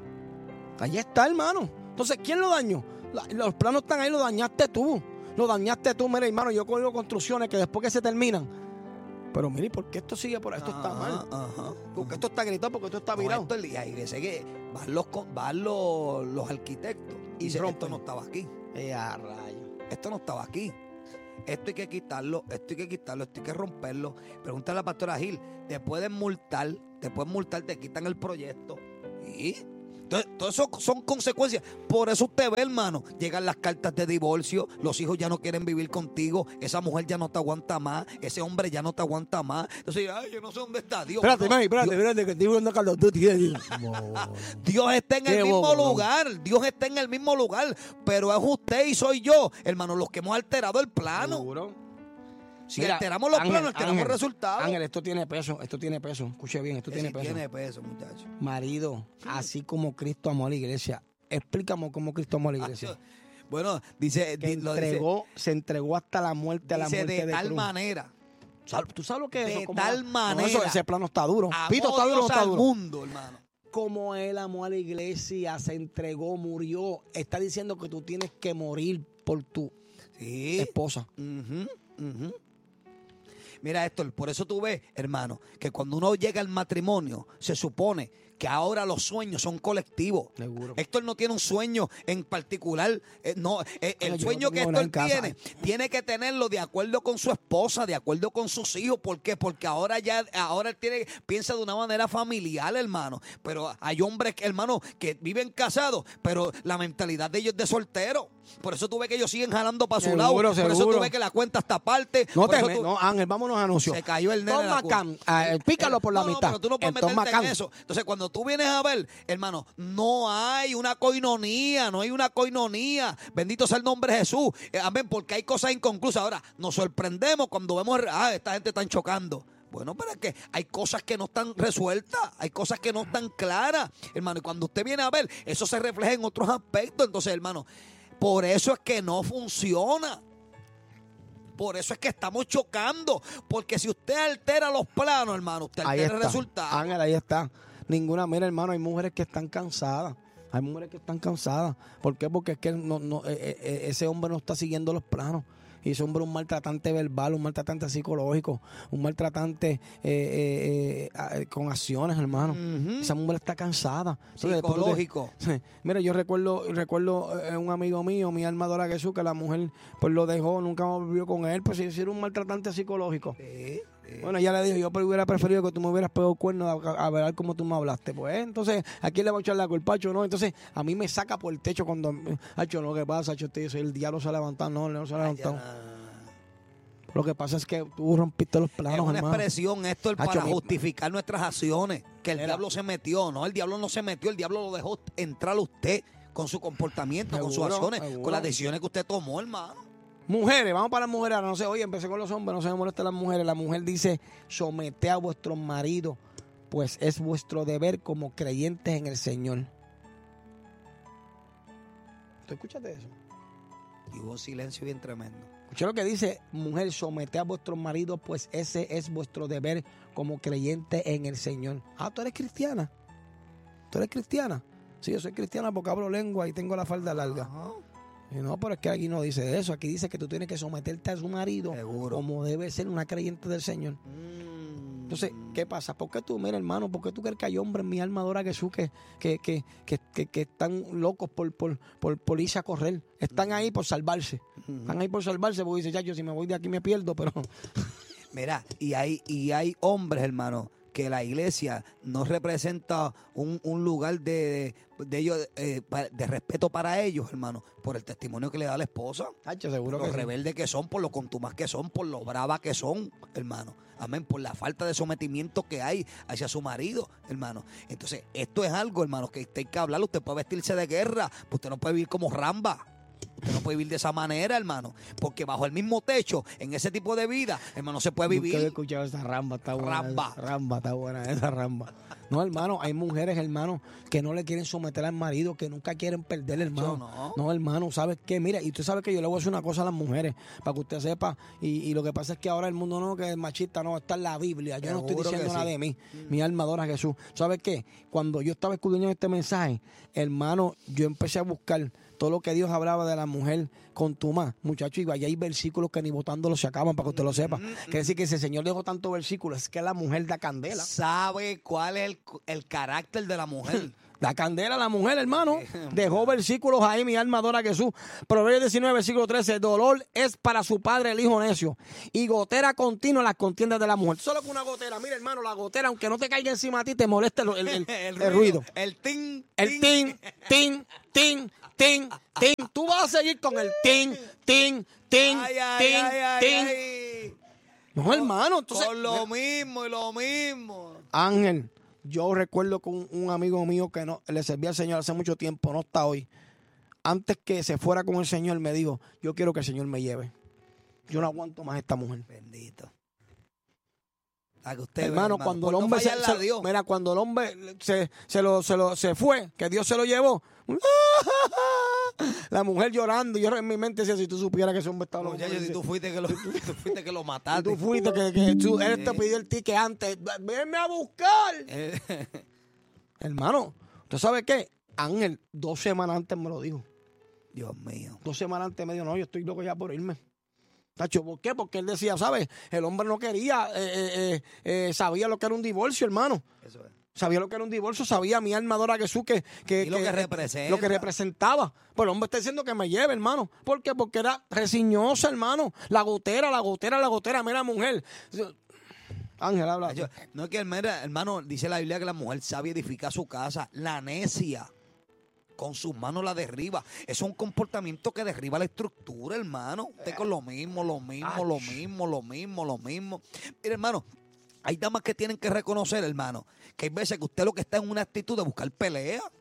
Ahí está, hermano. Entonces, ¿quién lo dañó? La- los planos están ahí, lo dañaste tú. Lo dañaste tú, mira, hermano. Yo cojo construcciones que después que se terminan. Pero mire, ¿por qué esto sigue por ahí? Esto está mal. Ajá. Porque esto está gritado, porque esto está No, virado. esto es- y hay veces que van los, con- van los, los arquitectos y Y dicen, rompen. esto no estaba aquí. Eh, a rayo. Esto no estaba aquí. Esto hay que quitarlo, esto hay que quitarlo, esto hay que romperlo. Pregúntale a la pastora Gil, te pueden multar, te pueden multar, te quitan el proyecto. ¿Y? Entonces, todo eso son consecuencias. Por eso usted ve, hermano, llegan las cartas de divorcio, los hijos ya no quieren vivir contigo, esa mujer ya no te aguanta más, ese hombre ya no te aguanta más. Entonces, ay, yo no sé dónde está Dios. Espérate, No, mami, espérate, espérate, que estoy jugando a Carlos Duty. Dios está en Qué el mismo bobo, no. lugar, Dios está en el mismo lugar, pero es usted y soy yo, hermano, los que hemos alterado el plano. Seguro. Si Mira, alteramos los Ángel, planos, alteramos Ángel, resultados. Ángel, esto tiene peso, esto tiene peso. Escuche bien, esto Que tiene sí peso. tiene peso, muchacho. Marido, así como Cristo amó a la iglesia. Explícame cómo Cristo amó a la iglesia. Bueno, dice, Que di- lo dice, entregó, se entregó hasta la muerte, a la dice muerte de de, tal cruz. manera, ¿Sab- ¿Tú sabes lo que es de eso? Como tal la- no, manera, eso- ese plano está duro. amó Pito, está duro, o no Dios está al duro. mundo, hermano. Como él amó a la iglesia, se entregó, murió. Está diciendo que tú tienes que morir por tu Sí. esposa. Ujú, ujú. Mira, Héctor, por eso tú ves, hermano, que cuando uno llega al matrimonio, se supone que ahora los sueños son colectivos. Seguro. Héctor no tiene un sueño en particular. eh, no, eh, el Yo no sueño que tengo nada Héctor en casa. tiene, tiene que tenerlo de acuerdo con su esposa, de acuerdo con sus hijos. ¿Por qué? Porque ahora ya, ahora él tiene, piensa de una manera familiar, hermano. Pero hay hombres, hermano, que viven casados, pero la mentalidad de ellos es de soltero. Por eso tú ves que ellos siguen jalando para su Seguro, lado. Por eso tú seguro. ves que la cuenta está aparte. No Por te eso me- tú- no, Ángel, vámonos a anuncios. se cayó el nene. de la Toma cuna. Cam, ah, eh, pícalo por la No, no, mitad. pero tú no puedes El toma meterte en Cam. eso. Entonces, cuando tú vienes a ver, hermano, no hay una coinonía, no hay una coinonía. Bendito sea el nombre de Jesús. Eh, amén, porque hay cosas inconclusas. Ahora, nos sorprendemos cuando vemos, ah, esta gente está chocando. Bueno, pero es que hay cosas que no están resueltas, hay cosas que no están claras, hermano. Y cuando usted viene a ver, eso se refleja en otros aspectos. Entonces, hermano, por eso es que no funciona. Por eso es que estamos chocando. Porque si usted altera los planos, hermano, usted Ahí altera el está. resultado. Ángel, ahí está. Ninguna, mira, hermano, hay mujeres que están cansadas. Hay mujeres que están cansadas. ¿Por qué? Porque es que no, no, eh, eh, ese hombre no está siguiendo los planos. Y ese hombre es un maltratante verbal, un maltratante psicológico, un maltratante eh, eh, eh, con acciones, hermano. Uh-huh. Esa mujer está cansada. Entonces, Psicológico. Sí. Mira, yo recuerdo recuerdo eh, un amigo mío, mi alma adora Jesús, que la mujer pues lo dejó, nunca más volvió con él, pues si era un maltratante psicológico. Sí, sí. Bueno, ella le dijo, yo pero hubiera preferido que tú me hubieras pegado cuernos a, a ver cómo tú me hablaste. Pues entonces, ¿a quién le va a echar la culpa, Hacho? No, entonces a mí me saca por el techo cuando, Hacho, no, ¿qué pasa, Hacho? Yo soy el diablo se ha levantado, no, no se ha levantado. Lo que pasa es que tú rompiste los planos, es una hermano. expresión esto es Hacho, para mi- justificar nuestras acciones. Que el Mira. diablo se metió, no, el diablo no se metió, el diablo lo dejó entrar a usted con su comportamiento, con sus Seguro, acciones, seguro. con las decisiones que usted tomó, hermano. Mujeres, vamos para las mujeres. Ahora no sé, oye, empecé con los hombres, no se me molesten las mujeres. La mujer dice, somete a vuestros maridos, pues es vuestro deber como creyentes en el Señor. ¿Tú escuchaste eso? Y hubo silencio bien tremendo. Escuché lo que dice, mujer, somete a vuestros maridos, pues ese es vuestro deber como creyente en el Señor. Ah, tú eres cristiana. ¿Tú eres cristiana? Sí, yo soy cristiana porque hablo lengua y tengo la falda larga. Ajá. Y no, pero es que aquí no dice eso. Aquí dice que tú tienes que someterte a su marido Seguro. como debe ser una creyente del Señor. Mm. Entonces, ¿qué pasa? ¿Por qué tú, mira, hermano, por qué tú crees que hay hombres en mi alma adora Jesús que, que, que, que, que, que están locos por, por, por, por irse a correr? Están ahí por salvarse. Están ahí por salvarse porque dice, chacho, si me voy de aquí me pierdo, pero... Mira, y hay, y hay hombres, hermano, que la iglesia no representa un, un lugar de, de, de ellos eh, pa- de respeto para ellos, hermano, por el testimonio que le da la esposa. Chacho, Por seguro lo que sí. rebeldes que son, por lo contumaz que son, por lo brava que son, hermano. Amén, por la falta de sometimiento que hay hacia su marido, hermano. Entonces, esto es algo, hermano, que usted hay que hablar. Usted puede vestirse de guerra, pero usted no puede vivir como Ramba. Usted no puede vivir de esa manera, hermano. Porque bajo el mismo techo, en ese tipo de vida, hermano, no se puede Nunca vivir. había escuchado esa ramba, está buena. Ramba. esa Ramba, está buena esa ramba. No, hermano, hay mujeres, hermano, que no le quieren someter al marido, que nunca quieren perder, hermano. no. No, hermano, ¿sabes qué? Mira, y usted sabe que yo le voy a decir una cosa a las mujeres, para que usted sepa, y, y lo que pasa es que ahora el mundo no, que es machista, no, está en la Biblia. Yo no estoy Seguro que diciendo nada sí. de mí. Mi alma adora a Jesús. ¿Sabes qué? Cuando yo estaba escudriñando este mensaje, hermano, yo empecé a buscar todo lo que Dios hablaba de la mujer contumaz, muchachos, y allá hay versículos que ni botándolo se acaban, para que usted lo sepa. Quiere decir que si el Señor dejó tantos versículos, es que la mujer da candela. Sabe cuál es el, el carácter de la mujer. La candela, la mujer, hermano, dejó versículos ahí, mi alma adora a Jesús. Proverbios diecinueve, versículo trece, dolor es para su padre el hijo necio, y gotera continua las contiendas de la mujer. Solo con una gotera, mira, hermano, la gotera, aunque no te caiga encima a ti, te molesta el, el- el- el ruido. El tin. El tin, tin, tin, tin, tin. Tú vas a seguir con el tin, tin, tin, Ay, ay, tin, ay, ay, tin. ay. No, hermano, entonces... Con lo mismo y lo mismo. Ángel, yo recuerdo con un, un amigo mío que no le servía al Señor hace mucho tiempo, no está hoy. Antes que se fuera con el Señor, me dijo, yo quiero que el Señor me lleve. Yo no aguanto más a esta mujer. Bendito. A que usted Hermano, ve, cuando por el no hombre se, fallarle a se- Dios. mira, cuando el hombre se, se lo, se lo se fue, que Dios se lo llevó, la mujer llorando, y yo en mi mente decía, si tú supieras que ese hombre estaba loco, Muchacho, si tú fuiste que lo, tú fuiste que lo y mataste. tú fuiste que, que tú- él te pidió el ticket antes, venme a buscar. Eh, Hermano, ¿tú sabes qué? Ángel, dos semanas antes me lo dijo. Dios mío. Dos semanas antes me dijo, no, yo estoy loco ya por irme. Tacho, ¿por qué? Porque él decía, ¿sabes? El hombre no quería, eh, eh, eh, eh, sabía lo que era un divorcio, hermano. Eso es. Sabía lo que era un divorcio, sabía mi alma adora a Jesús que, que, Y lo que representa. lo que representaba. Pues el hombre está diciendo que me lleve, hermano. ¿Por qué? Porque era resiñosa, hermano. La gotera, la gotera, la gotera. Mira, mujer. Ángel, habla. Yo- no es que, mira, hermano, dice la Biblia que la mujer sabia edifica su casa. La necia, con sus manos la derriba. Es un comportamiento que derriba la estructura, hermano. Usted con lo mismo, lo mismo, lo mismo, lo mismo, lo mismo. Mira, hermano, hay damas que tienen que reconocer, hermano, que hay veces que usted lo que está en una actitud de buscar pelea.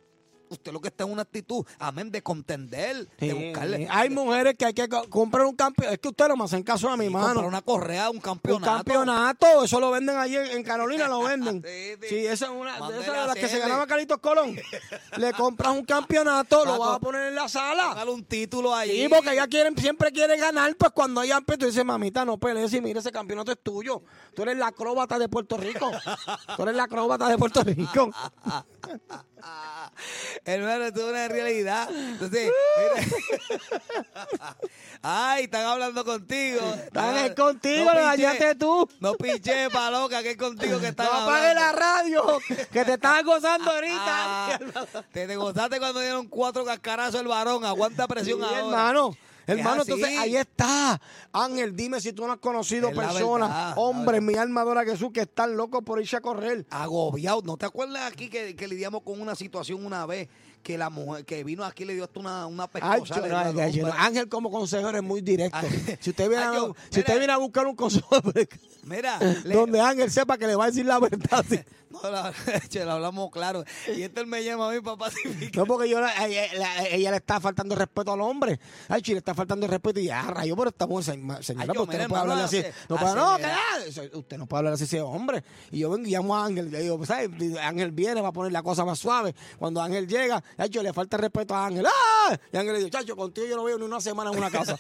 usted lo que está en una actitud, amén, de contender, Sí, de buscarle. sí. Hay mujeres que hay que co- comprar un campeón. Es que ustedes no me hacen caso a mi y mano. comprar una correa, un Un campeonato. campeonato, eso lo venden allí en, en Carolina, lo venden. Sí, sí. Sí, esa es una de Mándele esas a de las que se hacerle. ganaba Carlitos Colón. Le compras un campeonato, lo Paco, vas a poner en la sala. Póngale un título allí. Sí, porque ella quieren, siempre quiere ganar, pues cuando ella pues, tú dices, mamita, no pelees y mira, ese campeonato es tuyo. Tú eres la acróbata de Puerto Rico. Tú eres la acróbata de Puerto Rico. Ah, hermano, esto es una realidad. Entonces, mira. Ay, están hablando contigo. Están Ah, es contigo, no lo pinche- dañaste tú. No pinche pa' loca, que es contigo que están No hablando. apagues la radio, que te estás gozando ahorita. Ah, te, te gozaste cuando dieron cuatro cascarazos el varón. Aguanta presión Sí, ahora. hermano. Es Hermano, así. entonces ahí está. Ángel, dime si tú no has conocido Es la personas, verdad, la hombres, mi alma adora a Jesús, que están locos por irse a correr. Agobiado. ¿No te acuerdas aquí que, que lidiamos con una situación una vez? Que la mujer que vino aquí le dio hasta una, una Ay, pescosa. yo- le no, dio a ay, yo- un- Ángel como consejero es muy directo. Ay, Si usted viene, ay, a, yo- si usted mira. viene a buscar un consejo, Mira, le- donde Ángel sepa que le va a decir la verdad. sí. no, la, che, lo hablamos claro. Y este él me llama a mí para pacificar. No, porque yo, la- ella, la- ella le está faltando el respeto al hombre. Ay, chi, le está faltando el respeto y ya, rayo, pero esta mujer, señora, Ay, pues yo, usted mira, no puede hermano, hablarle así. hace- No, puede, no, acelera. que, ah, usted no puede hablar así ese hombre. Y yo vengo y llamo a Ángel. Y le digo, pues, ¿sabes? Ángel viene, va a poner la cosa más suave. Cuando Ángel llega, ay, yo, le falta el respeto a Ángel. ¡Ah! Y Ángel le dice, chacho, contigo yo no veo ni una semana en una casa.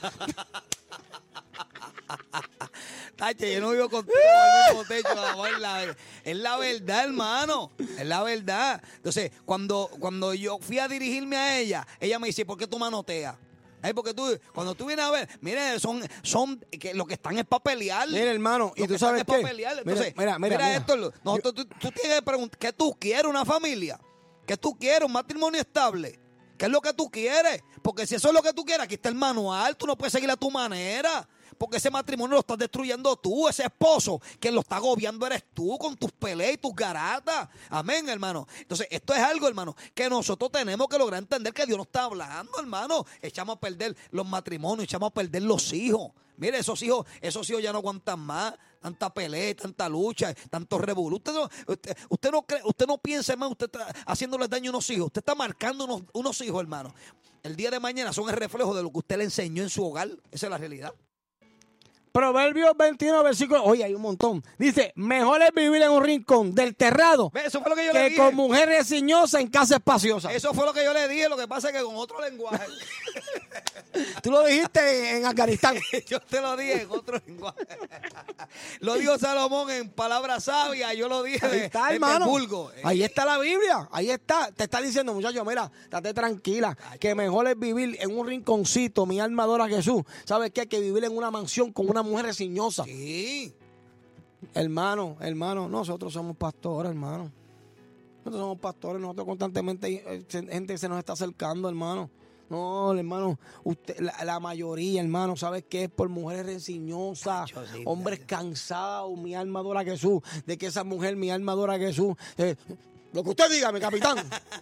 Tache, yo no vivo contigo en el mismo techo, amor, es la, es la verdad, hermano. Es la verdad. Entonces, cuando, cuando yo fui a dirigirme a ella, ella me dice, ¿por qué tú manoteas? Ay, porque tú, cuando tú vienes a ver, mire, son, son, que lo que están es para pelear. Mira, hermano, y Lo tú que sabes están es qué. pa' pelear. Mira, Entonces, mira, mira, mira. esto, nosotros, tú, tú tienes que preguntar, ¿qué tú quieres, una familia? ¿Qué tú quieres, un matrimonio estable? ¿Qué es lo que tú quieres? Porque si eso es lo que tú quieres, aquí está el manual, tú no puedes seguir a tu manera. Porque ese matrimonio lo estás destruyendo tú, ese esposo que lo está agobiando eres tú con tus peleas y tus garatas. Amén, hermano. Entonces, esto es algo, hermano, que nosotros tenemos que lograr entender que Dios nos está hablando, hermano. Echamos a perder los matrimonios, echamos a perder los hijos. Mire, esos hijos, esos hijos ya no aguantan más. Tanta pelea, tanta lucha, tanto revolú. Usted no, usted, usted no cree, usted no piensa, hermano, usted está haciéndole daño a unos hijos. Usted está marcando unos, unos hijos, hermano. El día de mañana son el reflejo de lo que usted le enseñó en su hogar. Esa es la realidad. Proverbios veintiuno, versículo. Oye, hay un montón. Dice: mejor es vivir en un rincón del terrado ¿Ve? Eso fue lo que yo le que dije. con mujer reseñosa en casa espaciosa. Eso fue lo que yo le dije. Lo que pasa es que con otro lenguaje. Tú lo dijiste en Afganistán. Yo te lo dije en otro lenguaje. Lo dijo Salomón en palabras sabias. Yo lo dije Ahí de- está, en hermano. el vulgo. Ahí está la Biblia. Ahí está. Te está diciendo, muchacho, mira, estate tranquila. Que mejor es vivir en un rinconcito. Mi alma adora a Jesús. ¿Sabes qué? Que vivir en una mansión con una mujer reseñosa. Sí. Hermano, hermano, nosotros somos pastores, hermano. Nosotros somos pastores. Nosotros constantemente, eh, se- gente se nos está acercando, hermano. No, hermano, usted, la, la mayoría, hermano, ¿sabes qué? Es por mujeres reseñosas, Chacho, sí, hombres sí. cansados, mi alma adora a Jesús, de que esa mujer, mi alma adora a Jesús. Eh, lo que usted diga, mi capitán.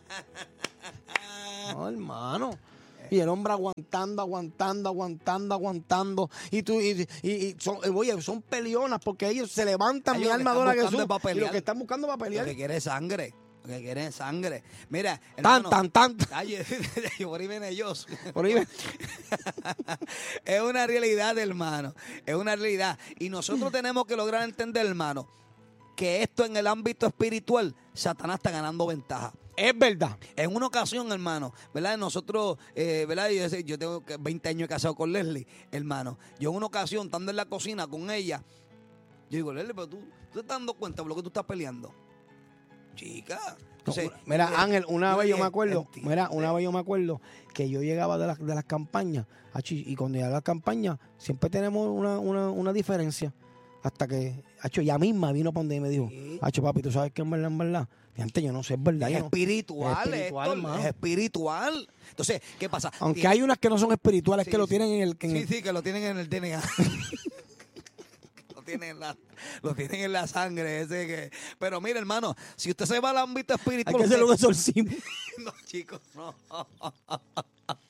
No, hermano. Y el hombre aguantando, aguantando, aguantando, aguantando. Y tú, y, y, y son, eh, oye, son peleonas porque ellos se levantan, Ellos mi lo que alma están adora a buscando Jesús. es pa' Y pelear. lo que están buscando para Lo pelear. que quiere es sangre. Lo que quiere es sangre. Mira, Tan, hermano. tan, tan. Ay, por ahí viene Dios. Por ahí ven. Es una realidad, hermano. Es una realidad. Y nosotros tenemos que lograr entender, hermano, que esto en el ámbito espiritual, Satanás está ganando ventaja. Es verdad. En una ocasión, hermano, ¿verdad? Nosotros, eh, ¿verdad? Yo, yo tengo veinte años casado con Leslie, hermano. Yo en una ocasión, estando en la cocina con ella, yo digo, Leslie, pero tú, tú te estás dando cuenta por lo que tú estás peleando. Chica. Entonces, Mira, yo- Ángel, una yo vez yo dije, me acuerdo, entiende. mira, una vez yo me acuerdo que yo llegaba de las, de las campañas, achi, y cuando llegaba a las campañas, siempre tenemos una, una, una diferencia. Hasta que, acho, ella misma vino para donde y me dijo, Sí. acho, papi, ¿tú sabes qué es verdad, en verdad? Y antes yo no sé, es verdad. Es yo no- espiritual, Es espiritual, Héctor, hermano. es espiritual. Entonces, ¿qué pasa? Aunque Tiene- hay unas que no son espirituales, Sí, que lo sí. tienen en el... en Sí, el- sí, que lo tienen en el D N A. lo, tienen en la, lo tienen en la sangre. Ese que... Pero mire, hermano, si usted se va al ámbito hay espiritual... que hacer usted- un exorcismo. No, chicos, no.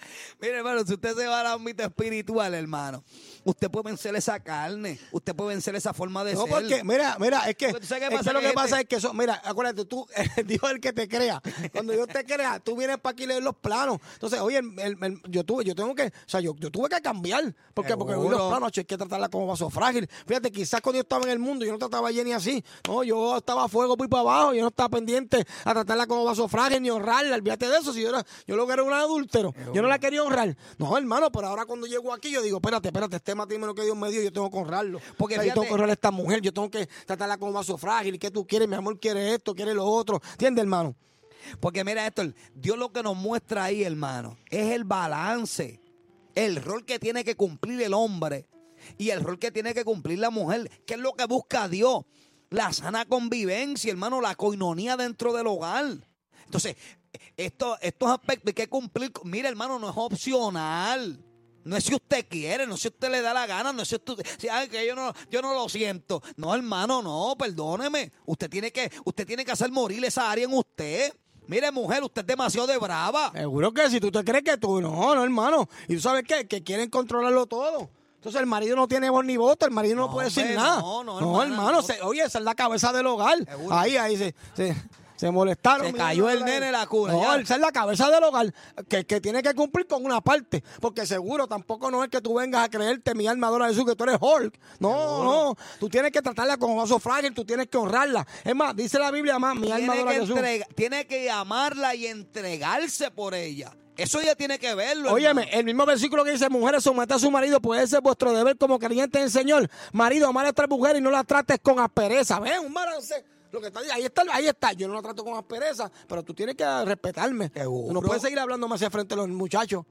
Mire, hermano, si usted se va al ámbito espiritual, hermano, usted puede vencer esa carne, usted puede vencer esa forma de No, ser. porque, mira, mira, es que, Porque tú sabes qué es pasa, que lo que que pasa gente- es que eso, mira, acuérdate, tú, Dios es el que te crea. Cuando Dios te crea, tú vienes para aquí a leer los planos. Entonces, oye, el- el- el- yo tuve, yo tengo que, o sea, yo, yo tuve que cambiar. ¿Por qué? Porque hoy los Seguro. planos, che, hay que tratarla como vaso frágil. Fíjate, quizás cuando yo estaba en el mundo, yo no trataba a Jenny así. No, yo estaba a fuego por para abajo, yo no estaba pendiente a tratarla como vaso frágil ni honrarla. Olvídate de eso. Si yo, era, yo lo que era un adúltero, yo no la quería honrar. No, hermano, pero ahora cuando llego aquí, yo digo, espérate, espérate, este matrimonio que Dios me dio, yo tengo que honrarlo. Porque O sea, yo tengo fíjate- que honrar a esta mujer, yo tengo que tratarla como vaso frágil. ¿Qué tú quieres? Mi amor quiere esto, quiere lo otro. ¿Entiendes, hermano? Porque mira esto, Dios lo que nos muestra ahí, hermano, es el balance, el rol que tiene que cumplir el hombre y el rol que tiene que cumplir la mujer. ¿Qué es lo que busca Dios? La sana convivencia, hermano, la coinonía dentro del hogar. Entonces, esto, estos aspectos hay que cumplir. Mira, hermano, no es opcional. No es si usted quiere, no es si usted le da la gana, no es si usted, si, ay, que yo no, yo no lo siento. No, hermano, no, perdóneme. Usted tiene que, usted tiene que hacer morir esa área en usted. Mire, mujer, usted es demasiado de brava. Seguro que si tú te crees que tú, no, no, hermano. Y tú sabes qué, que quieren controlarlo todo. Entonces el marido no tiene voz ni voto, el marido no, No, puede decir hombre, nada. no, no, no hermana, hermano, no. se- oye, esa es la cabeza del hogar. Seguro. Ahí, ahí se, se, se molestaron. Se mira, cayó el mira, nene en la cuna, No, ya. esa es la cabeza del hogar, que, que tiene que cumplir con una parte. Porque seguro tampoco no es que tú vengas a creerte, mi alma adora a Jesús, que tú eres Hulk. No, no. Tú tienes que tratarla como vaso frágil, tú tienes que honrarla. Es más, dice la Biblia más, mi alma Tiene adora que, a Jesús. entrega- tiene que amarla y entregarse por ella. Eso ella tiene que verlo. Óyeme, hermano. el mismo versículo que dice, mujeres, somete a su marido, puede ser vuestro deber como creyentes en el Señor. Marido, amar a esta mujer y no la trates con aspereza. ¿Ven? Un balance. Lo que está ahí, ahí está, ahí está. Yo no la trato con aspereza, pero tú tienes que respetarme. Seguro. Tú no puedes seguir hablándome hacia el frente de los muchachos.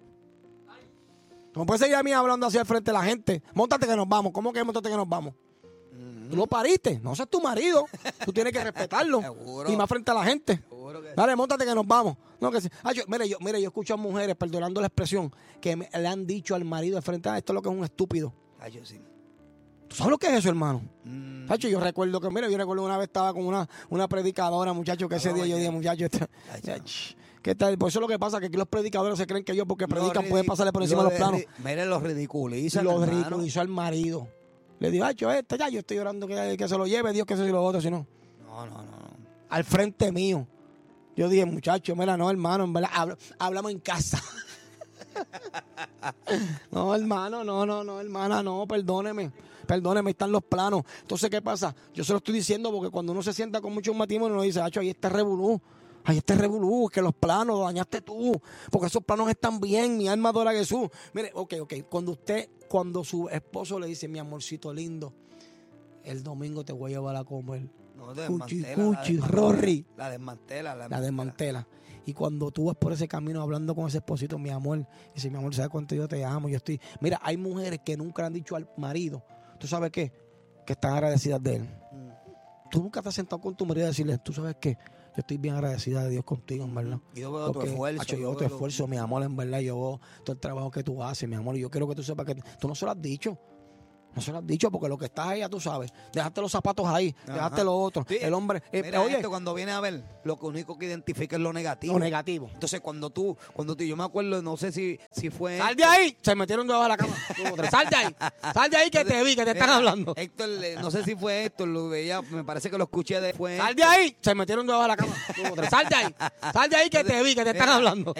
No puedes seguir a mí hablando hacia el frente de la gente. Móntate que nos vamos. ¿Cómo que móntate que nos vamos? Tú lo pariste. No seas tu marido. Tú tienes que respetarlo. Seguro. Y más frente a la gente. Seguro que sí. Dale, móntate que nos vamos. No, que sí. Ah, yo, mire, yo, mire, yo escucho a mujeres, perdonando la expresión, que me- le han dicho al marido de frente a esto es lo que es un estúpido. Ay, yo sí. ¿Tú sabes lo que es eso, hermano? Mm. Sacho, yo recuerdo que, mira, yo recuerdo una vez estaba con una, una predicadora, muchacho, que ese Ah, día yo oye. dije, muchacho, este- Ay, ya. ch, ¿qué tal? Por eso es lo que pasa, que aquí los predicadores se creen que ellos porque Lo predican ridi- pueden pasarle por encima lo de los planos. ri- Mire, los ridiculizan, Lo hermano. ridiculizó al marido. Le dijo, Hacho, este ya, yo estoy orando que, que se lo lleve, Dios que se lo otro, si no. No, no, no. no. Al frente mío. Yo dije, muchacho, mira, no, hermano, en verdad, habla- hablamos en casa. No, hermano, no, no, no, hermana, no, perdóneme. Perdóneme, están los planos. Entonces, ¿qué pasa? Yo se lo estoy diciendo porque cuando uno se sienta con muchos matrimonios, uno dice, Hacho, ahí está revolú. Ahí está revolú, que los planos los dañaste tú. Porque esos planos están bien, mi alma adora a Jesús. Mire, ok, ok, cuando usted, cuando su esposo le dice, mi amorcito lindo, el domingo te voy a llevar a comer. No, Cuchi, desmantela, cuchi, la Rory. La desmantela, la La desmantela. Y cuando tú vas por ese camino hablando con ese esposito, mi amor, dice, mi amor, ¿sabes cuánto yo te amo? Yo estoy. Mira, hay mujeres que nunca le han dicho al marido, ¿tú sabes qué? Que están agradecidas de él. Mm. Tú nunca te has sentado con tu marido y decirle, ¿tú sabes qué? Yo estoy bien agradecida de Dios contigo, en verdad. Yo veo tu Porque, esfuerzo. hacho, yo yo veo tu veo tu- esfuerzo, mi amor, en verdad. Yo veo todo el trabajo que tú haces, mi amor. Y yo quiero que tú sepas que tú no se lo has dicho. No se lo has dicho porque lo que estás ahí, ya tú sabes. Dejaste los zapatos ahí, Ajá. dejaste lo otro. Sí. El hombre, eh, Mira, oye, esto cuando viene a ver, lo que único que identifica es lo negativo. lo negativo. Entonces, cuando tú, cuando tú, yo me acuerdo, no sé si, si fue. Sal de ahí. Se metieron debajo de la cama. Dos o tres. Sal de ahí. Sal de ahí que te vi, que te están Mira, hablando. Héctor, eh, no sé si fue Héctor, lo veía, me parece que lo escuché de. Fue Sal de ahí. Se metieron debajo de la cama. Dos o tres. Sal de ahí. Sal de ahí que te vi, que te están hablando.